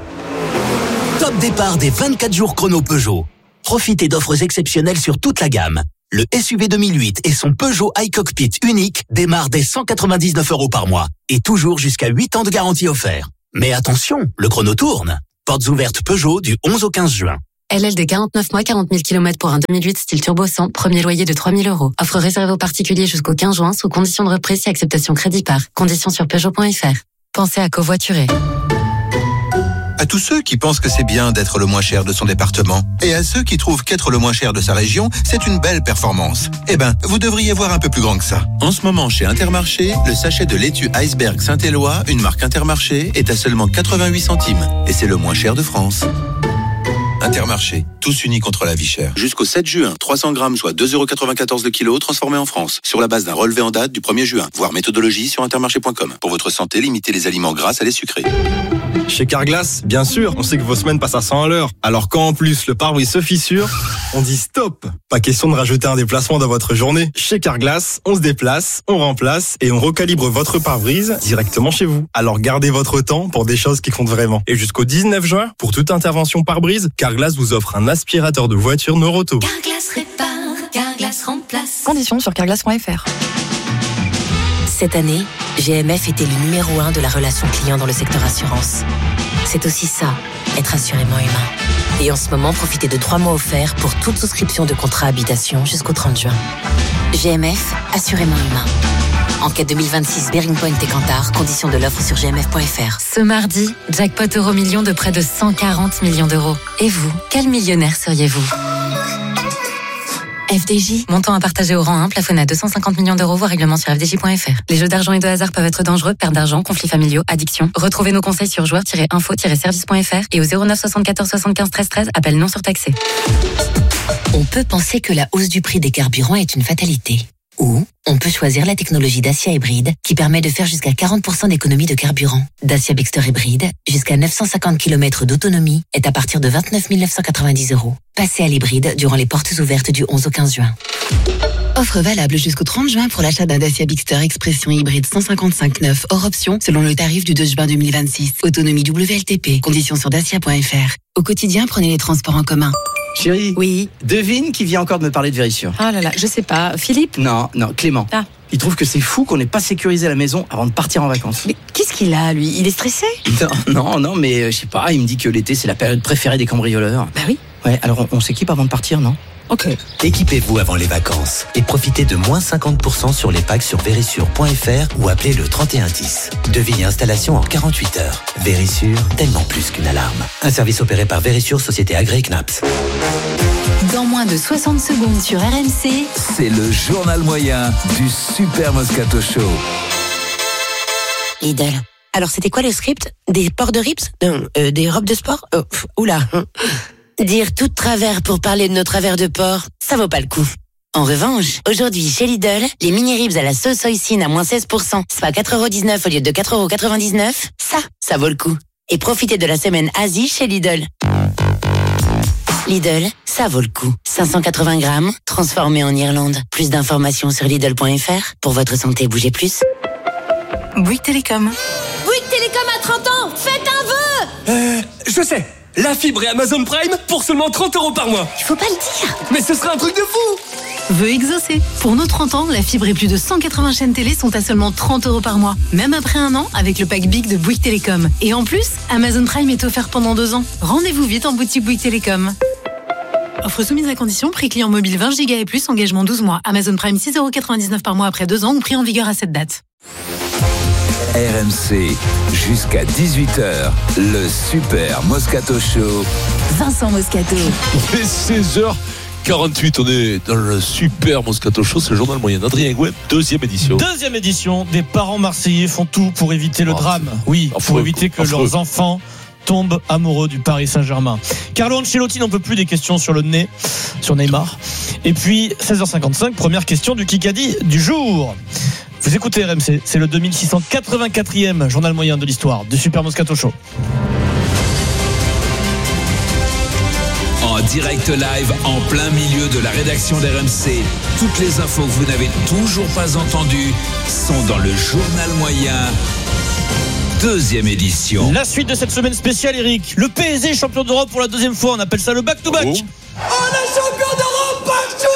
Top départ des vingt-quatre jours chrono Peugeot. Profitez d'offres exceptionnelles sur toute la gamme. Le S U V deux mille huit et son Peugeot iCockpit unique démarrent dès cent quatre-vingt-dix-neuf euros par mois et toujours jusqu'à huit ans de garantie offert. Mais attention, le chrono tourne. Portes ouvertes Peugeot du onze au quinze juin. L L D quarante-neuf mois, quarante mille kilomètres pour un deux mille huit style turbo cent, premier loyer de trois mille euros. Offre réservée aux particuliers jusqu'au quinze juin sous condition de reprise et acceptation crédit par. Conditions sur Peugeot point F R. Pensez à covoiturer. À tous ceux qui pensent que c'est bien d'être le moins cher de son département, et à ceux qui trouvent qu'être le moins cher de sa région, c'est une belle performance. Eh ben, vous devriez voir un peu plus grand que ça. En ce moment, chez Intermarché, le sachet de laitue Iceberg Saint-Éloi, une marque Intermarché, est à seulement quatre-vingt-huit centimes. Et c'est le moins cher de France. Intermarché, tous unis contre la vie chère. Jusqu'au sept juin, trois cents grammes, soit deux euros quatre-vingt-quatorze le kilo, transformés en France. Sur la base d'un relevé en date du premier juin. Voir méthodologie sur intermarché point com. Pour votre santé, limitez les aliments gras à les sucrés. Chez Carglass, bien sûr, on sait que vos semaines passent à cent à l'heure. Alors quand en plus le pare-brise se fissure, on dit stop. Pas question de rajouter un déplacement dans votre journée. Chez Carglass, on se déplace, on remplace et on recalibre votre pare-brise directement chez vous. Alors gardez votre temps pour des choses qui comptent vraiment. Et jusqu'au dix-neuf juin, pour toute intervention pare-brise, Carglass vous offre un aspirateur de voiture Noroto. Carglass répare, Carglass remplace. Conditions sur carglass point F R. Cette année, G M F était le numéro un de la relation client dans le secteur assurance. C'est aussi ça, être assurément humain. Et en ce moment, profitez de trois mois offerts pour toute souscription de contrat habitation jusqu'au trente juin. G M F, assurément humain. Enquête deux mille vingt-six, Bearing Point et Kantar, conditions de l'offre sur g m f point f r. Ce mardi, jackpot euro million de près de cent quarante millions d'euros. Et vous, quel millionnaire seriez-vous ? F D J, montant à partager au rang un, plafonné à deux cent cinquante millions d'euros, voire règlement sur f d j point f r. Les jeux d'argent et de hasard peuvent être dangereux, perte d'argent, conflits familiaux, addiction. Retrouvez nos conseils sur joueurs tiret info tiret service point f r et au zéro neuf soixante-quatorze soixante-quinze treize treize, appel non surtaxé. On peut penser que la hausse du prix des carburants est une fatalité. Ou on peut choisir la technologie Dacia Hybride qui permet de faire jusqu'à quarante pour cent d'économie de carburant. Dacia Bigster Hybride, jusqu'à neuf cent cinquante kilomètres d'autonomie, est à partir de vingt-neuf mille neuf cent quatre-vingt-dix euros. Passez à l'hybride durant les portes ouvertes du onze au quinze juin. Offre valable jusqu'au trente juin pour l'achat d'un Dacia Bigster Expression Hybride cent cinquante-cinq neuf hors option selon le tarif du deux juin deux mille vingt-six. Autonomie W L T P. Conditions sur dacia point f r. Au quotidien, prenez les transports en commun. Chérie. Oui. Devine qui vient encore de me parler de Vérissure. Ah là là, je sais pas. Philippe ? Non, non, Clément. Ah. Il trouve que c'est fou qu'on n'ait pas sécurisé la maison avant de partir en vacances. Mais qu'est-ce qu'il a, lui ? Il est stressé ? Non, non, non, mais euh, je sais pas, il me dit que l'été c'est la période préférée des cambrioleurs. Bah oui. Ouais, alors on, on s'équipe avant de partir, non ? Ok. Équipez-vous avant les vacances et profitez de moins cinquante pour cent sur les packs sur vérissure point f r ou appelez le trente et un dix. Devis et installation en quarante-huit heures. Vérissure, tellement plus qu'une alarme. Un service opéré par Vérissure, société agréée C N A P S. Dans moins de soixante secondes sur R M C, c'est le journal moyen du Super Moscato Show. Lidl. Alors, c'était quoi le script ? Des ports de rips ? Non, euh, des robes de sport ? Oh, pff, oula. Dire tout de travers pour parler de nos travers de porc, ça vaut pas le coup. En revanche, aujourd'hui, chez Lidl, les mini-ribs à la sauce hoisin à moins seize pour cent, soit quatre euros dix-neuf au lieu de quatre euros quatre-vingt-dix-neuf, ça, ça vaut le coup. Et profitez de la semaine Asie chez Lidl. Lidl, ça vaut le coup. cinq cent quatre-vingts grammes, transformé en Irlande. Plus d'informations sur Lidl point f r. Pour votre santé, bougez plus. Bouygues Télécom. Bouygues Télécom à trente ans, faites un vœu. Euh, je sais. La fibre et Amazon Prime pour seulement trente euros par mois. Il faut pas le dire. Mais ce serait un truc de fou. Vœu exaucé. Pour nos trente ans, la fibre et plus de cent quatre-vingts chaînes télé sont à seulement trente euros par mois. Même après un an, avec le pack Big de Bouygues Télécom. Et en plus, Amazon Prime est offert pendant deux ans. Rendez-vous vite en boutique Bouygues Télécom. Offre soumise à condition, prix client mobile vingt giga et plus, engagement douze mois. Amazon Prime six euros quatre-vingt-dix-neuf par mois après deux ans ou prix en vigueur à cette date. R M C, jusqu'à dix-huit heures, le Super Moscato Show. Vincent Moscato. Il est seize heures quarante-huit, on est dans le Super Moscato Show, c'est le journal moyen d'Adrien Gouin, deuxième édition. Deuxième édition, des parents marseillais font tout pour éviter le oh, drame. Oui, affreux, pour éviter que affreux. leurs enfants tombent amoureux du Paris Saint-Germain. Carlo Ancelotti n'en peut plus des questions sur le nez, sur Neymar. Et puis, seize heures cinquante-cinq, première question du Kikadi du jour. Vous écoutez R M C, c'est le deux mille six cent quatre-vingt-quatrième journal moyen de l'histoire du Super Moscato Show. En direct live, en plein milieu de la rédaction d'R M C, toutes les infos que vous n'avez toujours pas entendues sont dans le journal moyen. Deuxième édition. La suite de cette semaine spéciale, Eric. Le P S G champion d'Europe pour la deuxième fois. On appelle ça le back-to-back. Oh, oh le champion d'Europe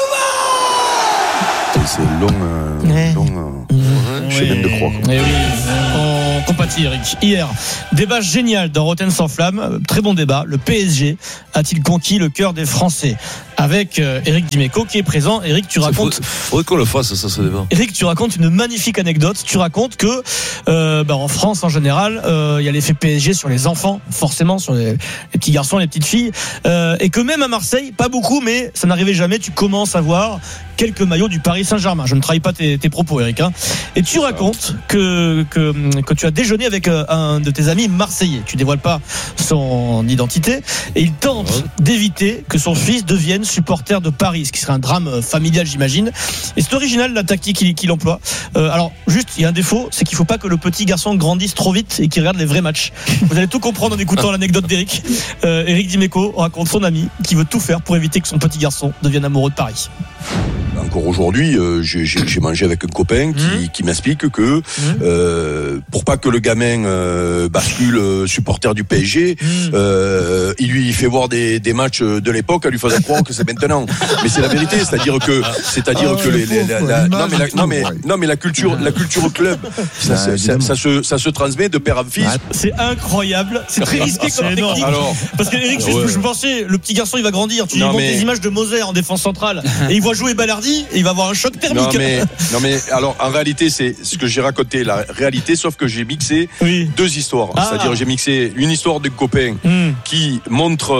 back-to-back. C'est long, euh, ouais. long euh, ouais. chemin de croix. Eh oui, on compatit, Eric. Hier, débat génial dans Rotten sans flamme. Très bon débat. Le P S G a-t-il conquis le cœur des Français? Avec euh, Eric Dimeco qui est présent. Eric, tu racontes. Il faudrait qu'on le fasse, ça, ce débat. Eric, tu racontes une magnifique anecdote. Tu racontes que, euh, bah, en France en général, il euh, y a l'effet P S G sur les enfants, forcément, sur les, les petits garçons, les petites filles. Euh, et que même à Marseille, pas beaucoup, mais ça n'arrivait jamais, tu commences à voir quelques maillots du Paris Saint-Germain. Je ne trahis pas tes, tes propos, Eric. Hein. Et tu racontes que, que, que tu as déjeuné avec un de tes amis marseillais. Tu dévoiles pas son identité. Et il tente ouais. d'éviter que son fils devienne supporter de Paris, ce qui serait un drame familial, j'imagine. Et c'est original la tactique qu'il, qu'il emploie. Euh, alors, juste, il y a un défaut, c'est qu'il ne faut pas que le petit garçon grandisse trop vite et qu'il regarde les vrais matchs. Vous allez tout comprendre en écoutant l'anecdote d'Eric. Euh, Eric Dimeco raconte son ami qui veut tout faire pour éviter que son petit garçon devienne amoureux de Paris. Encore aujourd'hui, euh, j'ai, j'ai mangé avec un copain qui, mmh. qui m'explique que mmh. euh, pour pas que le gamin euh, bascule euh, supporter du P S G, mmh. euh, il lui fait voir des, des matchs de l'époque, à lui faisant croire que c'est maintenant. Mais c'est la vérité, c'est-à-dire que, c'est-à-dire oh, que les, les, la, la, non mais la, non mais non mais la culture, la culture club, ça, ça, ça, ça se ça se transmet de père en fils. C'est incroyable, c'est très risqué comme technique. Alors, parce que Eric, ouais. je, je pensais, le petit garçon, il va grandir. Tu lui montres mais... des images de Moser en défense centrale et il voit jouer Balardi. Et il va avoir un choc thermique. Non mais, non mais alors en réalité c'est ce que j'ai raconté la réalité, sauf que j'ai mixé oui. deux histoires. Ah. C'est-à-dire j'ai mixé une histoire de copain mm. qui montre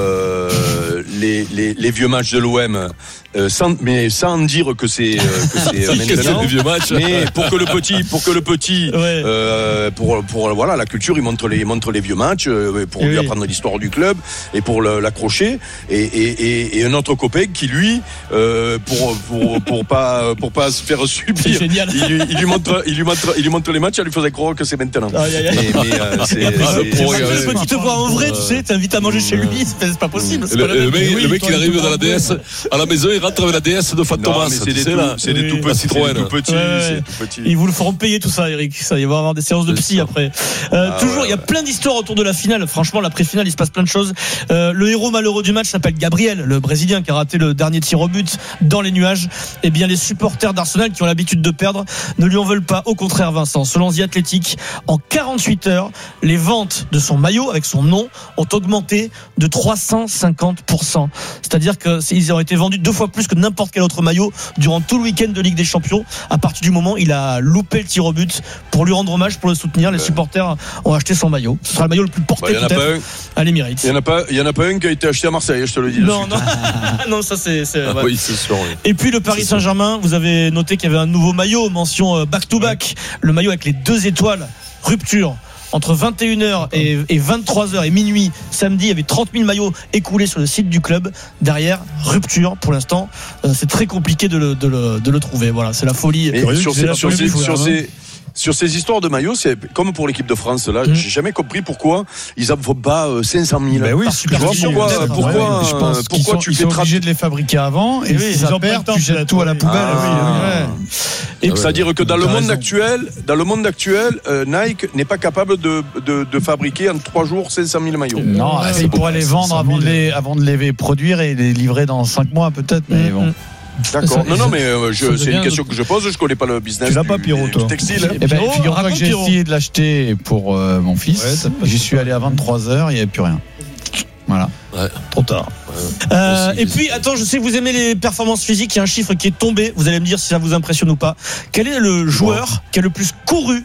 euh, les, les, les vieux matchs de l'O M. Euh, sans, mais sans dire que c'est, euh, que c'est euh, maintenant. Vieux matchs. Mais pour que le petit, pour que le petit, ouais. euh, pour pour voilà la culture, il montre les montre les vieux matchs, euh, pour oui. lui apprendre l'histoire du club et pour le, l'accrocher. Et, et, et, et un autre copain qui lui, euh, pour pour pour pas pour pas se faire subir, il, il lui montre il lui montre il lui montre les matchs, il lui faisait croire que c'est maintenant. Aïe, aïe, aïe. Mais, mais euh, c'est, c'est, c'est, c'est, le petit te voit en vrai, tu sais, t'invites à manger chez lui, c'est pas possible. Le, le, mec, oui, le mec, il arrive dans la D S à la maison, il rentre avec la D S de Fantomas. C'est des tout, c'est des tout petits, c'est tout petits, c'est tout petit. Ils vous le feront payer tout ça, Eric. Ça, il va y avoir des séances de psy après. Euh, ah, toujours, il ouais, y a plein d'histoires autour de la finale. Franchement, la pré-finale, il se passe plein de choses. Euh, le héros malheureux du match s'appelle Gabriel, le Brésilien qui a raté le dernier tir au but dans les nuages. Eh bien, les supporters d'Arsenal qui ont l'habitude de perdre ne lui en veulent pas. Au contraire, Vincent, selon The Athletic, en quarante-huit heures, les ventes de son maillot avec son nom ont augmenté de trois cent cinquante pour cent. C'est-à-dire qu'ils ont été vendus deux fois plus que n'importe quel autre maillot durant tout le week-end de Ligue des Champions. À partir du moment où il a loupé le tir au but, pour lui rendre hommage, pour le soutenir, les supporters ont acheté son maillot. Ce sera le maillot le plus porté bah, peut-être à l'Emirates. Il n'y en a pas, il y en a pas un qui a été acheté à Marseille, je te le dis. Non, non, non, ça c'est. c'est ah, ouais. Oui, c'est sûr. Oui. Et puis le Paris c'est Saint-Germain, vous avez noté qu'il y avait un nouveau maillot, mention back-to-back, ouais. Le maillot avec les deux étoiles, rupture. Entre vingt et une heures et, et vingt-trois heures et minuit samedi, il y avait trente mille maillots écoulés sur le site du club. Derrière, rupture pour l'instant. Euh, c'est très compliqué de le, de le, de le trouver. Voilà, c'est la folie. Et sur ces, sur ces, sur ces, sur ces histoires de maillots, c'est comme pour l'équipe de France. Là, mmh. j'ai jamais compris pourquoi ils en font pas cinq cent mille. Ben oui, tu vois pourquoi, pourquoi, ouais, je pense pourquoi sont, tu ils fais sont obligés de les fabriquer avant et, et oui, ils en perdent, tu jettes tout à la poubelle. Ah, oui, ouais. Et ah, c'est-à-dire que dans le monde actuel, dans le monde actuel, euh, Nike n'est pas capable de, de, de fabriquer en trois jours cinq cent mille maillots. Non, ouais, il pourrait les vendre avant de les, avant de les produire et les livrer dans cinq mois peut-être, mais bon. D'accord. Non, non, mais euh, je, c'est une question que je pose. Je connais pas le business. Tu l'as pas, Pierrot, toi. Du textile. Eh ben, figure-toi que j'ai essayé de l'acheter pour euh, mon fils. Ouais, j'y suis allé à vingt-trois heures, il n'y avait plus rien. Voilà. Ouais. Trop tard. Ouais. Euh, et puis, attends, je sais que vous aimez les performances physiques. Il y a un chiffre qui est tombé. Vous allez me dire si ça vous impressionne ou pas. Quel est le joueur qui a le plus couru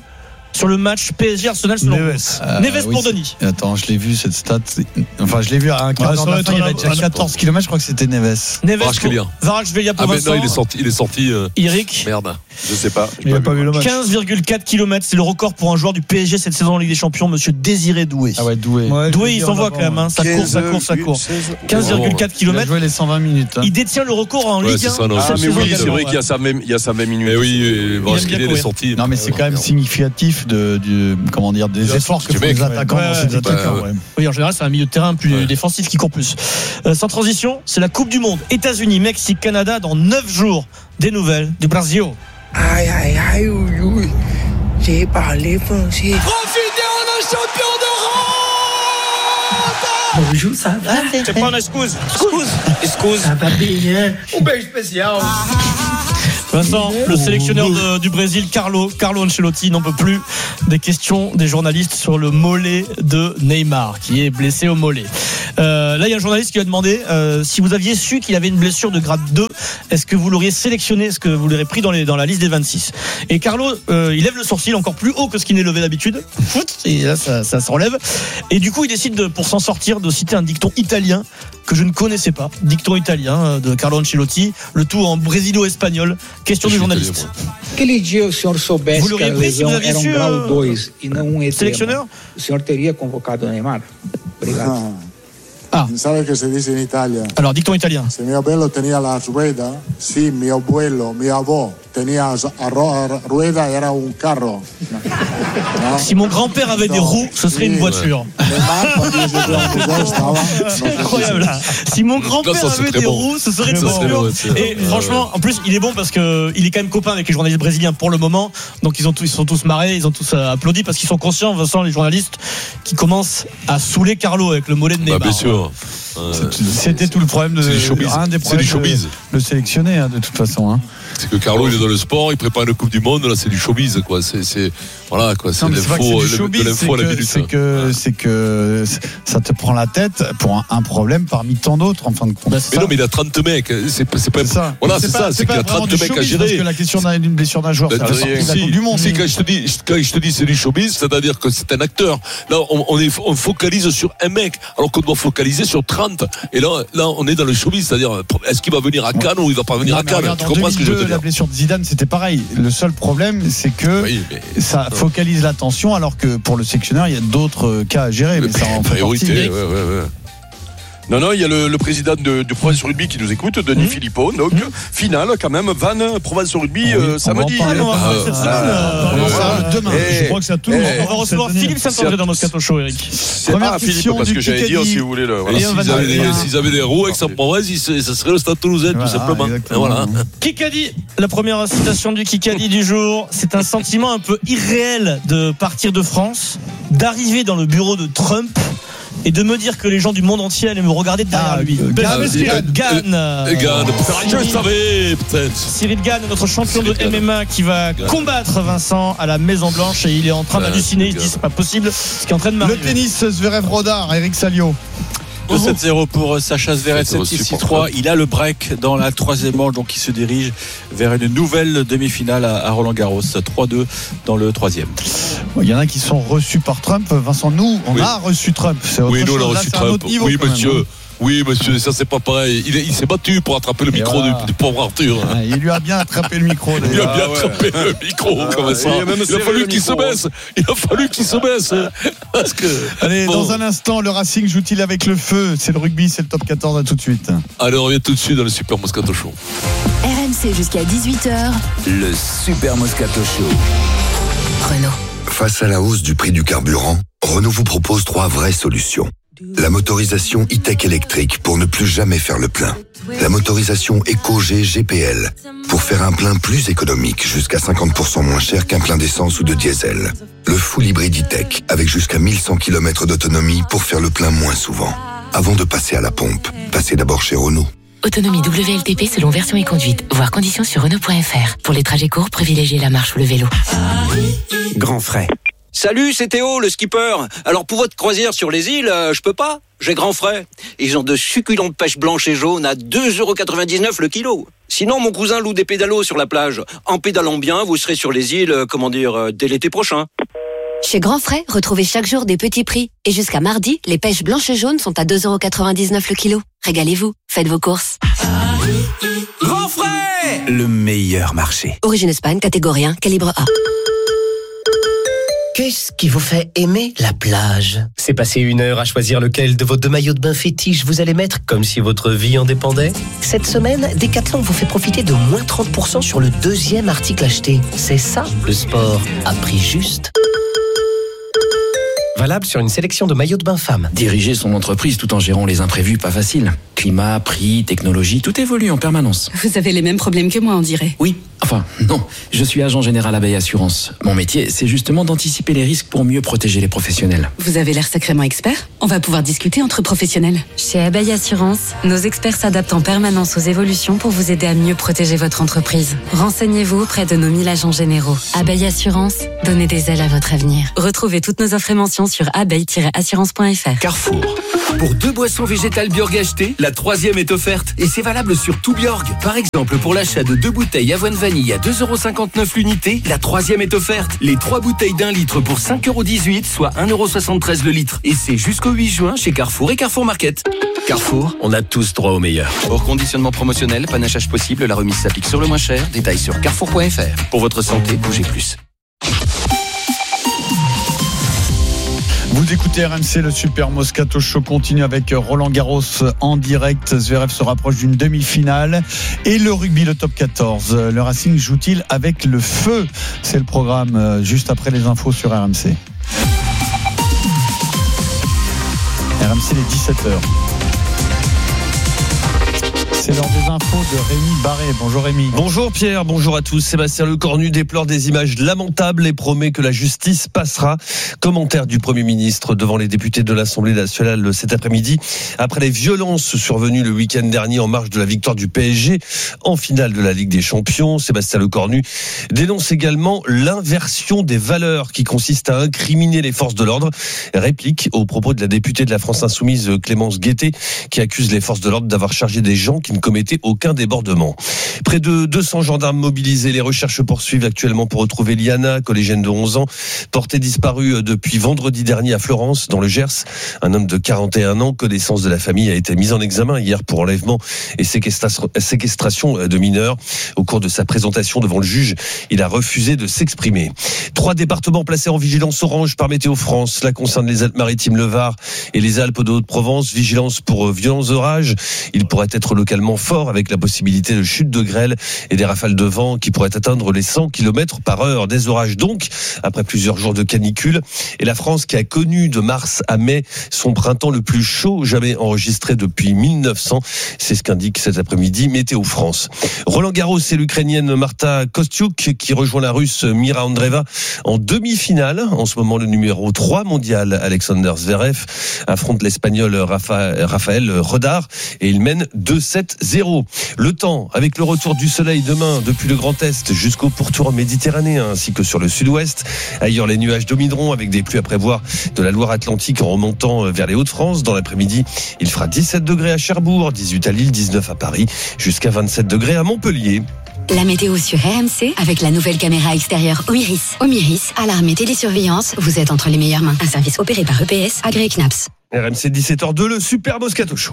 sur le match P S G Arsenal selon Neves, euh, Neves oui, pour Denis. Attends, je l'ai vu cette stat. Enfin, je l'ai vu à un quart d'heure de la fin, il y avait déjà quatorze kilomètres, je crois que c'était Neves. Neves pour Kvaratskhelia pour ah, Vincent. mais non, il est sorti. Il est sorti euh... Eric. Merde. Je sais pas. Il n'a pas vu le match. quinze virgule quatre kilomètres, c'est le record pour un joueur du P S G cette saison en Ligue des Champions, monsieur Désiré Doué. Ah ouais, Doué. Ouais, Doué, il s'envoie quand même, hein. Ça court, ça court, ça court. quinze virgule quatre kilomètres. Il a joué les cent vingt minutes. Hein. Il détient le record en ouais, Ligue un. Ça, non, ah, mais oui, c'est également, vrai qu'il y a sa même, il y a sa même minute. Mais oui, Kvaratskhelia il est sorti. Non, mais c'est quand même significatif de, du, comment dire, des efforts que font les attaquants dans ces attaquants. Oui, en général, c'est un milieu de terrain plus défensif qui court plus. Euh, sans transition, c'est la Coupe du Monde. États-Unis, Mexique, Canada dans neuf jours. Des nouvelles du Brésil. Aïe, aïe, aïe, oui, oui. J'ai parlé français. Profitez, on est champion d'Europe. Bonjour, ça va? C'est pas une excuse. Excuse. Excuse. Ça va bien. Un bel spécial. Vincent, le sélectionneur de, du Brésil, Carlo, Carlo Ancelotti, n'en peut plus des questions des journalistes sur le mollet de Neymar, qui est blessé au mollet. Euh, là, il y a un journaliste qui lui a demandé euh, si vous aviez su qu'il avait une blessure de grade deux, est-ce que vous l'auriez sélectionné, est-ce que vous l'auriez pris dans, les, dans la liste des vingt-six? Et Carlo, euh, il lève le sourcil encore plus haut que ce qu'il n'est levé d'habitude. Et là, ça, ça se relève. Et du coup, il décide, de, pour s'en sortir, de citer un dicton italien que je ne connaissais pas. Dicton italien de Carlo Ancelotti, le tout en brésilo-espagnol. Question du journaliste. Aquele dia o senhor soubesse que a lesão era um grau dois e não um edema, o senhor teria convocado o Neymar? Obrigado. Ah. Sabe que se dice in Italia? Alors, dicton italien. Se mio bello tenía la rueda, si mio abuelo, mio avó tenía a rueda, era un carro. No? Si mon grand-père avait no. des roues, ce serait une voiture. C'est incroyable. Si mon grand-père ça, avait des bon. roues, ce serait une voiture. Et euh, franchement, en plus, il est bon parce que il est quand même copain avec les journalistes brésiliens pour le moment. Donc ils ont tous, ils sont tous marrés, ils ont tous applaudi parce qu'ils sont conscients, Vincent, les journalistes, qui commencent à saouler Carlo avec le mollet de Neymar. Bah, bien sûr. Euh, C'était tout le problème de c'est du showbiz. Un des c'est du showbiz. Le sélectionner hein, de toute façon. Hein. C'est que Carlo il est dans le sport, il prépare la Coupe du Monde, là c'est du showbiz quoi. C'est, c'est voilà quoi. C'est non, l'info, c'est showbiz, de l'info à la minute. C'est que c'est que ça te prend la tête pour un, un problème parmi tant d'autres en fin de compte. Mais ça. Non mais il a trente mecs. C'est, c'est pas. C'est ça. Voilà c'est, c'est ça. C'est, c'est qu'il a trente mecs à gérer. Parce que la question d'une blessure d'un joueur, c'est la Coupe du Monde. Si quand je te dis quand je te dis c'est du showbiz, c'est-à-dire que c'est un acteur. Là on, on, est, on focalise sur un mec alors qu'on doit focaliser sur trente. Et là là on est dans le showbiz, c'est-à-dire est-ce qu'il va venir à Cannes ou il va pas venir à Cannes? Tu comprends ce que je veux te dire? La blessure de Zidane c'était pareil. Le seul problème c'est que oui, mais... ça focalise l'attention alors que pour le sélectionneur il y a d'autres cas à gérer. Mais, mais ça en fait partie. Ouais, ouais, ouais. Non, non, il y a le, le président de, de Provence Rugby qui nous écoute, Denis mmh. Philippot. Donc, mmh. finale, quand même, Vannes, Provence Rugby, ah oui, euh, samedi. Ah non, ah, cette semaine, euh, euh, demain. Et, je crois que ça tourne. On va recevoir Philippe Saint-André dans Moscato Show, Eric. C'est pas Philippe, parce que j'allais dire, si vous voulez le. Voilà. S'ils avaient, des, s'ils avaient des roues avec sa Provence, ça serait le Stade Toulousain, tout simplement. Voilà. Kikadi, la première citation du Kikadi du jour. C'est un sentiment un peu irréel de partir de France, d'arriver dans le bureau de Trump. Et de me dire que les gens du monde entier allaient me regarder derrière ah, lui. Gann, Gann, je savais peut-être. Cyril Gann, notre champion de M M A qui va Gann. combattre Vincent à la Maison Blanche et il est en train d'halluciner. Il se dit c'est pas possible. Ce qui est en train de m'arriver. Le tennis, Zverev Rodar, Eric Salio. deux sept zéro pour Sacha Zverev, sept six six trois. Il a le break dans la troisième manche, donc il se dirige vers une nouvelle demi-finale à Roland Garros. trois deux dans le troisième. Il y en a qui sont reçus par Trump. Vincent, nous, on oui. a reçu Trump. C'est autre oui, nous, chose. on a Là, reçu c'est Trump. Un autre niveau, oui, monsieur. Même. Oui, monsieur, ça c'est pas pareil. Il, il s'est battu pour attraper le micro voilà. du, du pauvre Arthur. Ah, il lui a bien attrapé le micro. Il lui a bien ah, attrapé ouais. le micro, ah, comme ouais. ça. Il a, il a fallu qu'il se baisse. Il a fallu qu'il se baisse. Parce que. Allez, bon. Dans un instant, le Racing joue-t-il avec le feu? C'est le rugby, c'est le top quatorze. À tout de suite. Allez, on revient tout de suite dans le Super Moscato Show. R M C jusqu'à dix-huit heures. Le Super Moscato Show. Renault. Face à la hausse du prix du carburant, Renault vous propose trois vraies solutions. La motorisation e-tech électrique pour ne plus jamais faire le plein. La motorisation EcoG G P L pour faire un plein plus économique, jusqu'à cinquante pour cent moins cher qu'un plein d'essence ou de diesel. Le full hybride e-tech avec jusqu'à mille cent kilomètres d'autonomie pour faire le plein moins souvent. Avant de passer à la pompe, passez d'abord chez Renault. Autonomie W L T P selon version et conduite. Voir conditions sur Renault point F R. Pour les trajets courts, privilégiez la marche ou le vélo. Grand frais. Salut, c'est Théo, le skipper. Alors pour votre croisière sur les îles, euh, je peux pas. J'ai grand frais. Ils ont de succulentes pêches blanches et jaunes à deux euros quatre-vingt-dix-neuf le kilo. Sinon, mon cousin loue des pédalos sur la plage. En pédalant bien, vous serez sur les îles, euh, comment dire, euh, dès l'été prochain. Chez Grand Frais, retrouvez chaque jour des petits prix. Et jusqu'à mardi, les pêches blanches et jaunes sont à deux euros quatre-vingt-dix-neuf le kilo. Régalez-vous, faites vos courses. Grand Frais, le meilleur marché. Origine Espagne, catégorie un, calibre A. Qu'est-ce qui vous fait aimer la plage ? C'est passer une heure à choisir lequel de vos deux maillots de bain fétiches vous allez mettre, comme si votre vie en dépendait ? Cette semaine, Decathlon vous fait profiter de moins trente pour cent sur le deuxième article acheté. C'est ça, le sport à prix juste. Valable sur une sélection de maillots de bain femmes. Diriger son entreprise tout en gérant les imprévus, pas facile. Climat, prix, technologie, tout évolue en permanence. Vous avez les mêmes problèmes que moi, on dirait. Oui, enfin, non. Je suis agent général Abeille Assurance. Mon métier, c'est justement d'anticiper les risques pour mieux protéger les professionnels. Vous avez l'air sacrément expert. On va pouvoir discuter entre professionnels. Chez Abeille Assurance, nos experts s'adaptent en permanence aux évolutions pour vous aider à mieux protéger votre entreprise. Renseignez-vous auprès de nos mille agents généraux. Abeille Assurance, donnez des ailes à votre avenir. Retrouvez toutes nos offres et mentions sur abeille tiret assurance point f r. Carrefour. Pour deux boissons végétales Bjorg achetées, la troisième est offerte. Et c'est valable sur tout Bjorg. Par exemple, pour l'achat de deux bouteilles avoine vanille à deux euros cinquante-neuf l'unité, la troisième est offerte. Les trois bouteilles d'un litre pour cinq euros dix-huit, soit un euro soixante-treize le litre. Et c'est jusqu'au huit juin chez Carrefour et Carrefour Market. Carrefour, on a tous droit au meilleur. Hors conditionnement promotionnel, panachage possible, la remise s'applique sur le moins cher. Détails sur carrefour point f r. Pour votre santé, bougez plus. Vous écoutez R M C, le Super Moscato Show continue avec Roland Garros en direct. Zverev se rapproche d'une demi-finale. Et le rugby, le top quatorze. Le Racing joue-t-il avec le feu ? C'est le programme juste après les infos sur R M C. R M C, les dix-sept heures. C'est l'heure des infos de Rémi Barré. Bonjour Rémi. Bonjour Pierre, bonjour à tous. Sébastien Lecornu déplore des images lamentables et promet que la justice passera. Commentaire du Premier ministre devant les députés de l'Assemblée nationale cet après-midi. Après les violences survenues le week-end dernier en marge de la victoire du P S G en finale de la Ligue des Champions, Sébastien Lecornu dénonce également l'inversion des valeurs qui consiste à incriminer les forces de l'ordre. Réplique aux propos de la députée de la France Insoumise Clémence Guettet qui accuse les forces de l'ordre d'avoir chargé des gens qui ne commettait aucun débordement. Près de deux cents gendarmes mobilisés. Les recherches se poursuivent actuellement pour retrouver Liana, collégienne de onze ans, portée disparue depuis vendredi dernier à Florence, dans le Gers. Un homme de quarante et un ans, connaissance de la famille, a été mis en examen hier pour enlèvement et séquestration de mineurs. Au cours de sa présentation devant le juge, il a refusé de s'exprimer. Trois départements placés en vigilance orange par Météo France. Cela concerne les Alpes-Maritimes, le Var et les Alpes de Haute-Provence. Vigilance pour violents orages. Il pourrait être localement fort avec la possibilité de chute de grêle et des rafales de vent qui pourraient atteindre les cent kilomètres par heure. Des orages donc, après plusieurs jours de canicule. Et la France qui a connu de mars à mai son printemps le plus chaud jamais enregistré depuis mille neuf cents. C'est ce qu'indique cet après-midi Météo France. Roland Garros, c'est l'Ukrainienne Marta Kostyuk qui rejoint la Russe Mira Andreeva en demi-finale. En ce moment, le numéro trois mondial Alexander Zverev affronte l'Espagnol Rafa, Rafael Rodar et il mène deux sept zéro. Le temps, avec le retour du soleil demain depuis le Grand Est jusqu'au pourtour méditerranéen ainsi que sur le sud-ouest. Ailleurs, les nuages domineront avec des pluies à prévoir de la Loire-Atlantique en remontant vers les Hauts-de-France. Dans l'après-midi, il fera dix-sept degrés à Cherbourg, dix-huit à Lille, dix-neuf à Paris, jusqu'à vingt-sept degrés à Montpellier. La météo sur R M C avec la nouvelle caméra extérieure Omiris. Omiris, alarme et télésurveillance, vous êtes entre les meilleures mains. Un service opéré par E P S, agréé C N A P S. R M C dix-sept heures deux, le Super Moscato Show.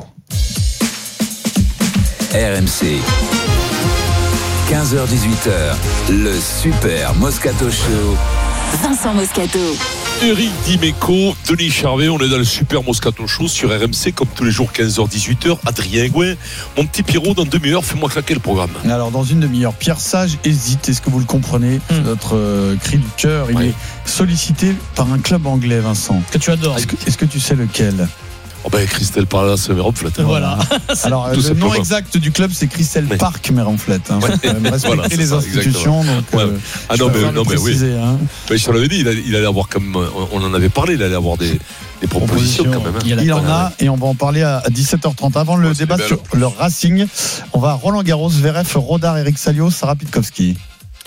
R M C, quinze heures dix-huit heures, le Super Moscato Show. Vincent Moscato. Eric Dimeco, Denis Charvet, on est dans le Super Moscato Show sur R M C comme tous les jours quinze heures dix-huit heures. Adrien Gouin, mon petit Pierrot, dans une demi-heure, fais-moi claquer le programme. Alors dans une demi-heure, Pierre Sage hésite, est-ce que vous le comprenez? C'est notre euh, cri du cœur, il oui. est sollicité par un club anglais, Vincent. Que tu adores. Est-ce que, est-ce que tu sais lequel? Oh ben Crystal Palace Méronflet. Voilà. Alors le nom exact du club c'est Crystal mais... Park Méronflet. Hein. Ouais. Respecter voilà, les ça, institutions. Donc, ouais. euh, ah non mais, non, mais oui. Hein. Mais je l'avais dit, il allait, il allait avoir comme on en avait parlé, il allait avoir des, des propositions quand même. Hein. Il, il en a et on va en parler à dix-sept heures trente. Avant le ouais, débat sur le Racing, on va à Roland Garros, Zverev, Rodar, Eric Salio, Sarah Pitkowski.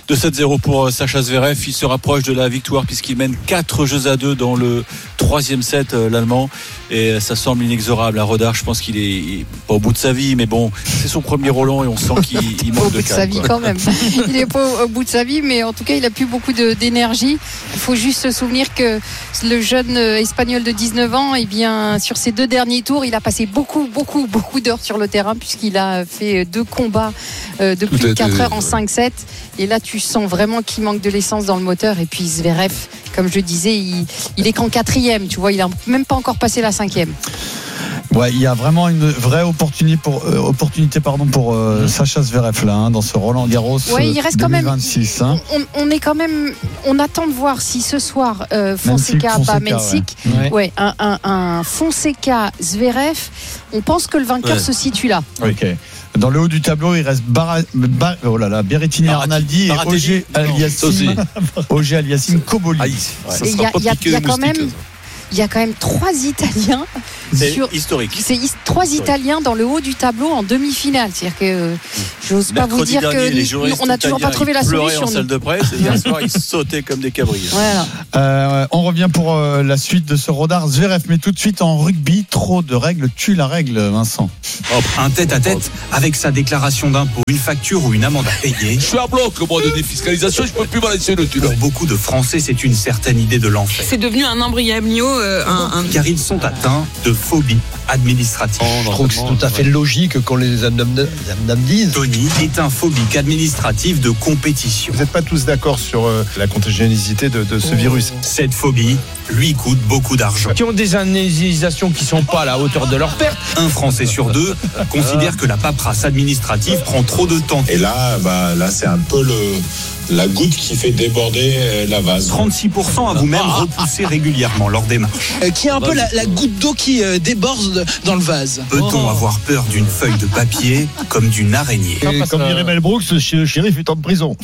deux sept zéro pour Sacha Zverev. Il se rapproche de la victoire puisqu'il mène quatre jeux à deux dans le troisième set, l'Allemand. Et ça semble inexorable à Rodard. Je pense qu'il est, il est pas au bout de sa vie, mais bon, c'est son premier Roland et on sent qu'il il manque de calme. Au bout de sa vie quand même. Il est pas au bout de sa vie, mais en tout cas, il a plus beaucoup de, d'énergie. Il faut juste se souvenir que le jeune Espagnol de dix-neuf ans, eh bien, sur ces deux derniers tours, il a passé beaucoup, beaucoup, beaucoup d'heures sur le terrain puisqu'il a fait deux combats de plus de quatre heures en cinq sets. Et là, tu sens vraiment qu'il manque de l'essence dans le moteur. Et puis Zverev, comme je disais, il, il est qu'en quatrième. Tu vois, il n'a même pas encore passé la cinquième. Ouais, il y a vraiment une vraie opportunité pour, euh, opportunité, pardon, pour euh, mmh. Sacha Zverev là, hein, dans ce Roland Garros ouais, il reste deux mille vingt-six. Quand même, hein. on, on est quand même, on attend de voir si ce soir euh, Fonseca bat Mensik, ouais. ouais, un, un, un Fonseca Zverev. On pense que le vainqueur ouais. se situe là. Ok. Dans le haut du tableau, il reste Bar... Bar... oh là là, Berrettini Arnaldi et Auger Aliassime, Auger Aliassime Koboli. Il y a, y a, y a quand même. Il y a quand même trois Italiens. C'est sur, historique. C'est trois historique. Italiens dans le haut du tableau en demi-finale. C'est-à-dire que j'ose pas vous dire dernier, que on n'a toujours pas trouvé la solution. En salle de presse, et hier soir, ils sautaient comme des cabris. Voilà. Euh, on revient pour euh, la suite de ce Rodard Zverev, mais tout de suite en rugby, trop de règles tue la règle, Vincent. Un tête-à-tête avec sa déclaration d'impôt, une facture ou une amende à payer. Je suis à bloc, moi, de défiscalisation, je peux plus balancer le tunnel. Pour beaucoup de Français, c'est une certaine idée de l'enfer. C'est devenu un embryognio. Euh, un, un... Car ils sont atteints de phobie administrative. Oh, je trouve que c'est tout à fait logique qu'on les indemnise. Tony est un phobique administratif de compétition. Vous n'êtes pas tous d'accord sur euh, la contagiosité de, de ce oh. virus. Cette phobie lui coûte beaucoup d'argent. Qui ont des indemnisations qui ne sont pas à la hauteur de leur perte. Un Français sur deux considère que la paperasse administrative prend trop de temps. Et là, bah, là c'est un peu le... la goutte qui fait déborder la vase. trente-six pour cent à vous-même repousser régulièrement leur démarche. Euh, qui est un peu la, la goutte d'eau qui euh, déborde dans le vase. Peut-on oh. avoir peur d'une feuille de papier comme d'une araignée? Et comme dirait Mel Brooks, le shérif est en prison.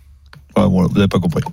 Ah, voilà, vous n'avez pas compris.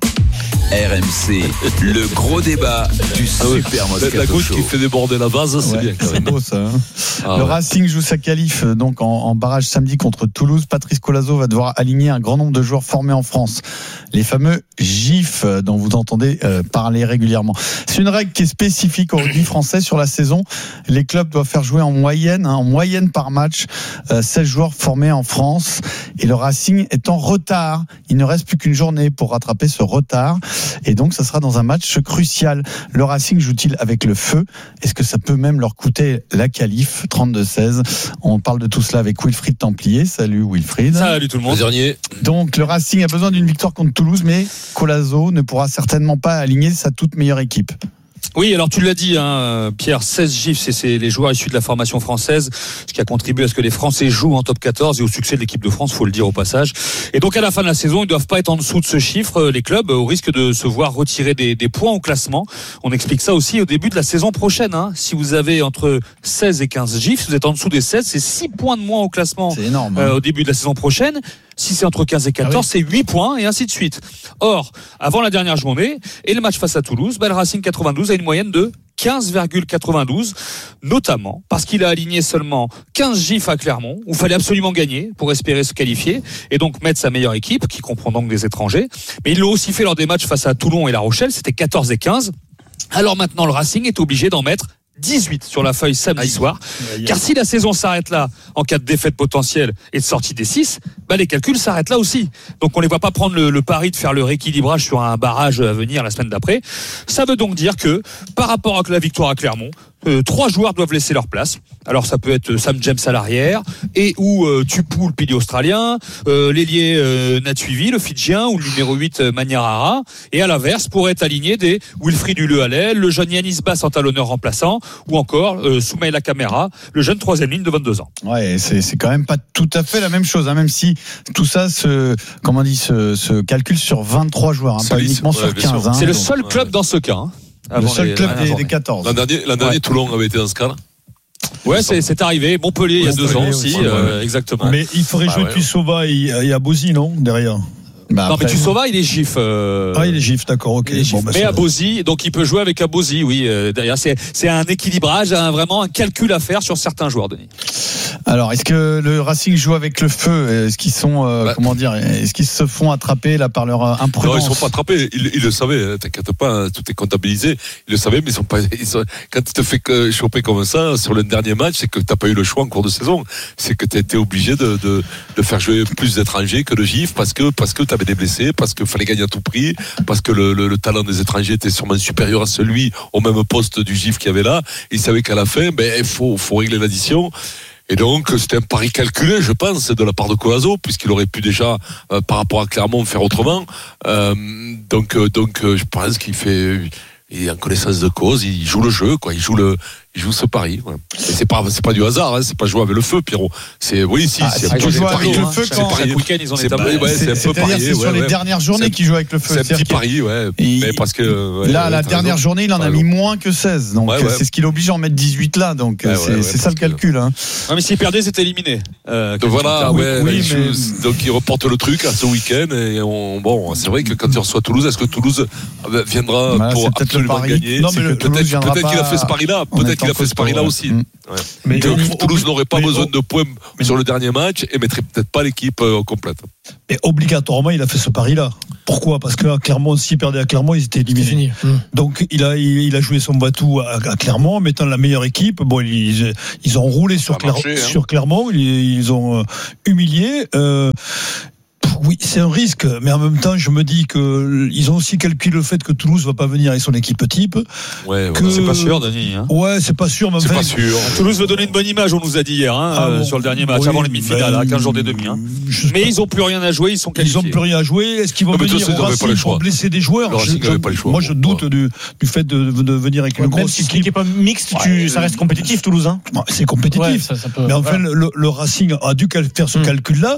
R M C, le gros débat du super Moscato La goutte Show. qui fait déborder la vase, c'est ouais, bien quand même. C'est beau ça. Hein. Ah, le ouais. Racing joue sa qualif donc en, en barrage samedi contre Toulouse. Patrice Colazo va devoir aligner un grand nombre de joueurs formés en France. Les fameux G I F dont vous entendez euh, parler régulièrement. C'est une règle qui est spécifique au rugby français sur la saison. Les clubs doivent faire jouer en moyenne, hein, en moyenne par match, euh, seize joueurs formés en France. Et le Racing est en retard. Il ne reste plus qu'une journée pour rattraper ce retard. Et donc, ça sera dans un match crucial. Le Racing joue-t-il avec le feu? Est-ce que ça peut même leur coûter la qualif? Trente-deux seize. On parle de tout cela avec Wilfried Templier. Salut Wilfried. Salut tout le monde. Donc, le Racing a besoin d'une victoire contre Toulouse, mais Colazo ne pourra certainement pas aligner sa toute meilleure équipe. Oui, alors tu l'as dit, hein, Pierre, seize G I F, c'est, c'est les joueurs issus de la formation française, ce qui a contribué à ce que les Français jouent en top quatorze et au succès de l'équipe de France, faut le dire au passage. Et donc à la fin de la saison, ils ne doivent pas être en dessous de ce chiffre, les clubs, au risque de se voir retirer des, des points au classement. On explique ça aussi au début de la saison prochaine. Hein. Si vous avez entre seize et quinze G I F, si vous êtes en dessous des seize, c'est six points de moins au classement. C'est énorme. Hein. Euh, au début de la saison prochaine. Si c'est entre quinze et quatorze, ah oui. c'est huit points et ainsi de suite. Or, avant la dernière journée et le match face à Toulouse, bah, le Racing quatre-vingt-douze a une moyenne de quinze virgule quatre-vingt-douze, notamment parce qu'il a aligné seulement quinze G I F à Clermont, où il fallait absolument gagner pour espérer se qualifier et donc mettre sa meilleure équipe, qui comprend donc des étrangers. Mais ils l'ont aussi fait lors des matchs face à Toulon et La Rochelle, c'était quatorze et quinze. Alors maintenant, le Racing est obligé d'en mettre dix-huit sur la feuille samedi soir. Car si la saison s'arrête là, en cas de défaite potentielle et de sortie des six, bah les calculs s'arrêtent là aussi. Donc on les voit pas prendre le, le pari de faire le rééquilibrage sur un barrage à venir la semaine d'après. Ça veut donc dire que, par rapport à la victoire à Clermont, Euh, trois joueurs doivent laisser leur place. Alors ça peut être Sam James à l'arrière et ou euh, Tupou, le pilier australien, euh, l'ailier euh, Natuivi, le Fidjien, ou le numéro huit euh, Maniarara. Et à l'inverse, pourrait être aligné des Wilfried Huleux à l'aile, le jeune Yanis Bass en talonneur remplaçant, ou encore euh, Soumaïla Camara, le jeune troisième ligne de vingt-deux ans. Ouais, c'est, c'est quand même pas tout à fait la même chose, hein, même si tout ça se, comment on dit, se, se calcule sur vingt-trois joueurs, hein, pas uniquement ouais, sur quinze. Hein, c'est le donc, seul club ouais. dans ce cas. Hein. Le seul les, club des, des quatorze. L'an dernier, l'an dernier ouais. Toulon avait été dans ce cas-là. Ouais, c'est, c'est arrivé. Montpellier, il y a deux ans aussi, aussi euh, ouais. exactement. Mais il faudrait ah, jouer ouais. Tussova et, et Abosi, non, derrière. Bah non, après, mais Tussova, il est G I F. Euh... Ah, il est G I F, d'accord, ok. Bon, bah, mais Abosi, donc il peut jouer avec Abosi, oui. Euh, derrière, c'est, c'est un équilibrage, un, vraiment un calcul à faire sur certains joueurs, Denis. Alors, est-ce que le Racing joue avec le feu? Est-ce qu'ils sont, euh, bah, comment dire, est-ce qu'ils se font attraper là par leur imprudence? Non, ils sont pas attrapés. Ils, ils le savaient. T'inquiète pas, tout est comptabilisé. Ils le savaient, mais ils sont pas. Ils sont, quand tu te fais choper comme ça sur le dernier match, c'est que t'as pas eu le choix en cours de saison. C'est que t'as été obligé de, de, de faire jouer plus d'étrangers que de Gif parce que parce que t'avais des blessés, parce qu'il fallait gagner à tout prix, parce que le, le, le talent des étrangers était sûrement supérieur à celui au même poste du Gif qu'il y avait là. Ils savaient qu'à la fin, ben il faut faut régler l'addition. Et donc, c'était un pari calculé, je pense, de la part de Coazo, puisqu'il aurait pu déjà, euh, par rapport à Clermont, faire autrement. Euh, donc, euh, donc, euh, je pense qu'il fait, il est en connaissance de cause, il joue le jeu, quoi. Il joue le, il joue ce pari. Voilà. Et c'est pas, c'est pas du hasard, hein, c'est pas jouer avec le feu, Pierrot. C'est, oui, si, ah, c'est, c'est un peu pari. Le feu, quand chaque week-end, ils ont c'est, établi. Ouais, c'est, c'est un peu pari. C'est sur ouais, les ouais. dernières journées qu'ils jouent avec le feu. C'est un petit pari, ouais. Il, mais parce que, ouais, là, ouais, la dernière raison. journée, il en a mis moins que seize. Donc, ouais, ouais. c'est ce qui l'oblige à en mettre dix-huit là. Donc, ouais, c'est, ouais, ouais, c'est ça le calcul, hein. Non, mais s'il perdait, c'était éliminé. Euh, donc voilà, ouais, oui, oui, mais... joue, donc il reporte le truc à ce week-end et on, bon, c'est vrai que quand il reçoit Toulouse, est-ce que Toulouse viendra bah, pour absolument gagner? Non, mais le peut-être, peut-être qu'il a fait ce pari-là, peut-être qu'il a fait ce pari-là aussi. Mmh. Ouais. Mais donc, Toulouse, Toulouse n'aurait pas besoin de points mais sur le dernier match et mettrait peut-être pas l'équipe euh, complète. Mais obligatoirement, il a fait ce pari-là. Pourquoi? Parce que à Clermont, s'il perdait à Clermont, ils étaient éliminés. Mmh. Donc il a, il, il a joué son batou à, à Clermont, en mettant la meilleure équipe. Bon, ils, ils ont roulé sur, Cler- marché, hein. sur Clermont, ils, ils ont euh, humilié. Euh, Oui, c'est un risque, mais en même temps, je me dis que ils ont aussi calculé le fait que Toulouse va pas venir avec son équipe type. Ouais, que... c'est pas sûr, Denis. Hein. Ouais, c'est pas sûr, mais c'est enfin, pas sûr. Toulouse veut donner une bonne image, on nous a dit hier, hein, ah, bon, sur le dernier match, oui, avant les demi-finales, à quinze jours des demi. Hein. Mais ils ont plus rien à jouer, ils sont qualifiés. Ils ont plus rien à jouer. Est-ce qu'ils vont non, venir au Racing pour blesser des joueurs? Je, je, pas le choix. Moi, je doute ouais. du, du fait de, de venir avec ouais, une grosse grosse équipe. L'équipe mixte, tu, ouais, ça reste compétitif, Toulouse. Hein. C'est compétitif. Ouais, ça, ça peut, mais enfin, voilà. le, le Racing a dû faire ce mmh. calcul-là.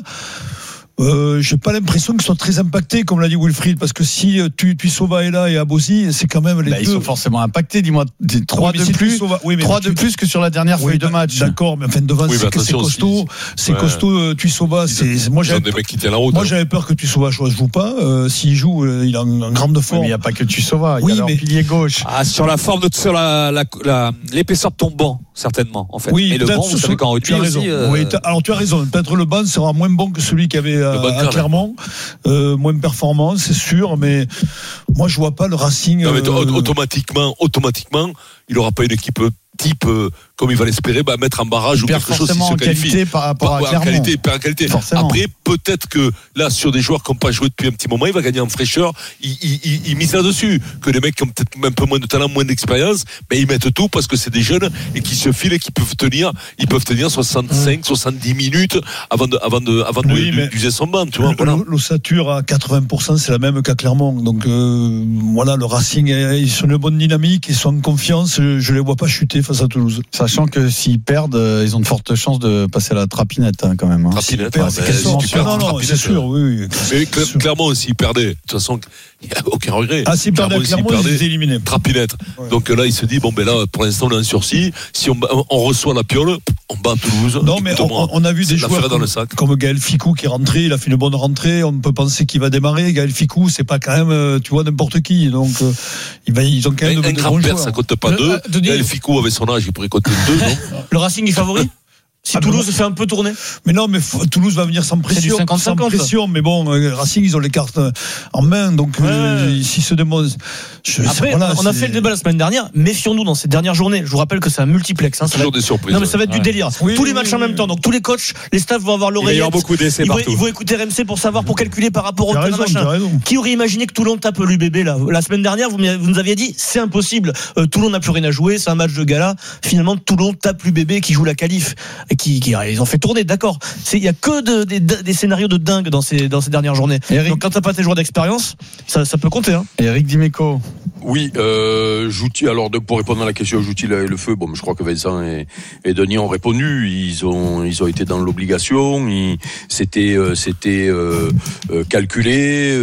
Euh, j'ai pas l'impression qu'ils soient très impactés, comme l'a dit Wilfried, parce que si tu, tu Tuisova est là et Abosi, c'est quand même les bah, deux. Ils sont forcément impactés, dis-moi. trois oui, de, si plus, oui, trois de plus que sur la dernière oui, feuille de match. D'accord, mais enfin, devant, oui, c'est, que c'est costaud. C'est ouais. costaud, Tuisova. C'est, c'est, moi, j'avais, des mecs qui tiennent la route, moi, hein. j'avais peur que Tuisova ne joue pas. Euh, s'il joue, euh, il est en, en grande forme. Oui, il n'y a pas que Tuisova. Il oui, y a leur mais... pilier gauche. Ah, sur la forme de, sur la, la, la, l'épaisseur de ton banc, certainement, en fait. Oui, et le banc, vous savez qu'en rugby aussi. Oui, alors tu as raison. Peut-être le banc sera moins bon que celui qu'il y avait à Clermont. Euh, moins de performance, c'est sûr, mais moi je vois pas le Racing. Non, mais euh... automatiquement, automatiquement, il aura pas une équipe type euh, comme il va l'espérer, bah, mettre un barrage il ou quelque chose si se qualifie par rapport à en Clermont. qualité, en qualité. Forcément. Après, peut-être que là, sur des joueurs qui n'ont pas joué depuis un petit moment, il va gagner en fraîcheur. Il, il, il, il mise là-dessus. Que les mecs qui ont peut-être un peu moins de talent, moins d'expérience, ben ils mettent tout parce que c'est des jeunes et qui se filent et qui peuvent tenir. Ils peuvent tenir soixante-cinq, mmh. soixante-dix minutes avant de, avant de, avant oui, de, d'user son banc. Tu vois. Voilà. L'ossature à quatre-vingts pour cent, c'est la même qu'à Clermont. Donc euh, voilà, le Racing, ils sont une bonne dynamique, ils sont en confiance. Je, je les vois pas chuter face à Toulouse. Sachant que s'ils perdent, ils ont de fortes chances de passer à la trapinette hein, quand même. Hein. Trapinette, ah, c'est, si tu perds, non, non, c'est sûr, oui. oui. Mais cl- clairement, s'ils perdaient, de toute façon, il n'y a aucun regret. Ah, s'ils perdaient, clairement, ils étaient éliminés. Trapinette. Ouais. Donc là, il se dit, bon, ben là, pour l'instant, on est en sursis. Si on, on reçoit la piole, on bat Toulouse. Non, mais on, on a vu des joueurs comme, comme Gaël Ficou qui est rentré, il a fait une bonne rentrée. On peut penser qu'il va démarrer. Gaël Ficou, c'est pas quand même, tu vois, n'importe qui. Donc, euh, ils ont quand même un, de, un de grand bons père, joueurs. ça compte pas deux. Euh, Gaël Ficou, avec son âge, il pourrait compter deux, non? Le Racing est favori? Si ah Toulouse ben, fait un peu tourner. Mais non, mais f- Toulouse va venir sans pression. cinquante cinquante. Sans pression, mais bon, euh, Racing, ils ont les cartes en main, donc ouais. euh, si se demande. Je, Après, voilà, on c'est... a fait le débat la semaine dernière. Méfions-nous dans ces dernières journées. Je vous rappelle que c'est un multiplex. Hein, ça toujours va... des surprises. Non, mais ça va être ouais. du délire. Oui, tous les matchs oui, en même oui. temps. Donc tous les coachs, les staffs vont avoir l'oreillette. Il va y avoir beaucoup d'essais ils partout. Vont, ils vont écouter R M C pour savoir, pour calculer par rapport au raison, machin. Qui aurait imaginé que Toulon tape l'U B B là? La semaine dernière, vous, vous nous aviez dit, c'est impossible. Euh, Toulon n'a plus rien à jouer. C'est un match de gala. Finalement, Toulon tape l'U B B qui joue la qualif et qui, qui ils ont fait tourner, d'accord. Il y a que de, de, de, des scénarios de dingue dans ces dans ces dernières journées. Eric, donc quand t'as pas tes joueurs d'expérience, ça, ça peut compter. Hein. Eric Dimeco. Oui, euh, Joutil. Alors de, pour répondre à la question, Joutil et le feu. Bon, je crois que Vincent et, et Denis ont répondu. Ils ont ils ont été dans l'obligation. Ils, c'était euh, c'était euh, euh, calculé.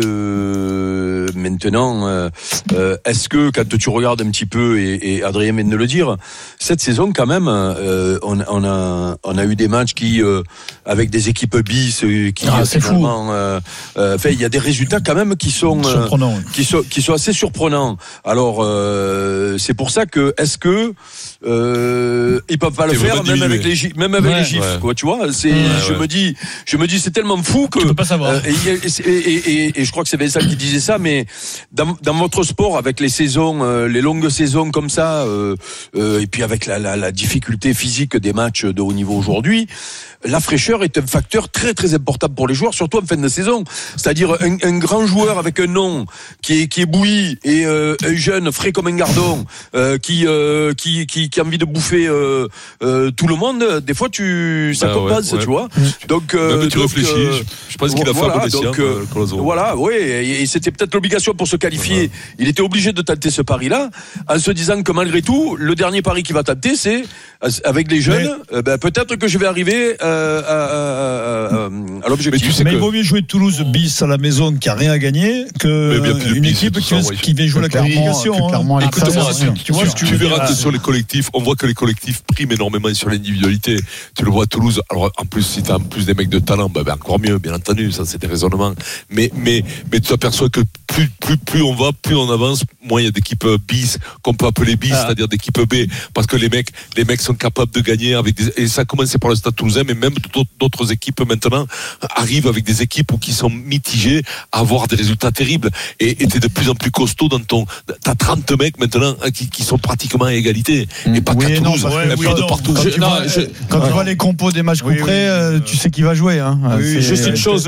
Euh, maintenant, euh, euh, est-ce que quand tu regardes un petit peu et, et Adrien vient de le dire, cette saison quand même, euh, on, on a on a eu des matchs qui, euh, avec des équipes bis, euh, qui ah, c'est finalement, fou. Euh, euh, fait, il y a des résultats quand même qui sont, euh, surprenants, qui sont, qui sont assez surprenants. Alors, euh, c'est pour ça que, est-ce que euh, ils peuvent pas le T'es faire, même avec les gifs, même avec Ouais, les gifs, ouais. quoi, tu vois. C'est, Ouais, je ouais. me dis, je me dis, c'est tellement fou que. Tu peux pas savoir. euh, et, et, et, et, et je crois que c'est Vincent qui disait ça, mais dans, dans votre sport, avec les saisons, euh, les longues saisons comme ça, euh, euh, et puis avec la, la, la difficulté physique des matchs de haut niveau aujourd'hui, la fraîcheur est un facteur très très important pour les joueurs, surtout en fin de saison. C'est-à-dire un, un grand joueur avec un nom qui est qui est bouilli et euh, un jeune frais comme un gardon euh, qui, euh, qui qui qui a envie de bouffer euh, euh, tout le monde. Des fois, tu ça Bah, compense, ouais, ouais. tu vois. Donc, euh, Même tu donc, réfléchis. euh, Je- je pense qu'il a fait voilà, un bon escient, donc, euh, euh, Colazo. Voilà, oui, et, et c'était peut-être l'obligation pour se qualifier. Il était obligé de tenter ce pari-là, en se disant que malgré tout, le dernier pari qu'il va tenter, c'est avec les jeunes. euh, ben, peut-être que je vais arriver euh, à, à, à, à l'objectif. Mais, tu sais mais que... il vaut mieux jouer Toulouse bis à la maison qui a rien à gagner que une équipe qui, ça, ouais. qui vient jouer la qualification. Clairement, hein. Écoute-moi, tu vois, tu, tu verras que sur les collectifs, on voit que les collectifs priment énormément sur l'individualité. Tu le vois à Toulouse. Alors, en plus, si tu as en plus des mecs de talent, ben, ben encore mieux, bien entendu. Ça, c'est des raisonnements. Mais, mais, mais tu t'aperçois que plus, plus, plus on va, plus on avance, moins il y a d'équipes bis, qu'on peut appeler bis, ah. c'est-à-dire d'équipes B. Parce que les mecs, les mecs sont capables de gagner avec des, et ça a commencé par le Stade Toulousain, mais même d'autres équipes maintenant arrivent avec des équipes qui sont mitigées à avoir des résultats terribles. Et t'es de plus en plus costaud dans ton, t'as trente mecs maintenant qui, qui sont pratiquement à égalité. Et pas oui, qu'à Toulouse, non, ouais, oui, pas de partout. Quand, Je, tu, non, vois, je, quand ouais. tu vois les compos des matchs oui, couperés, oui, euh, tu sais qui va jouer. Hein. Oui, juste une chose,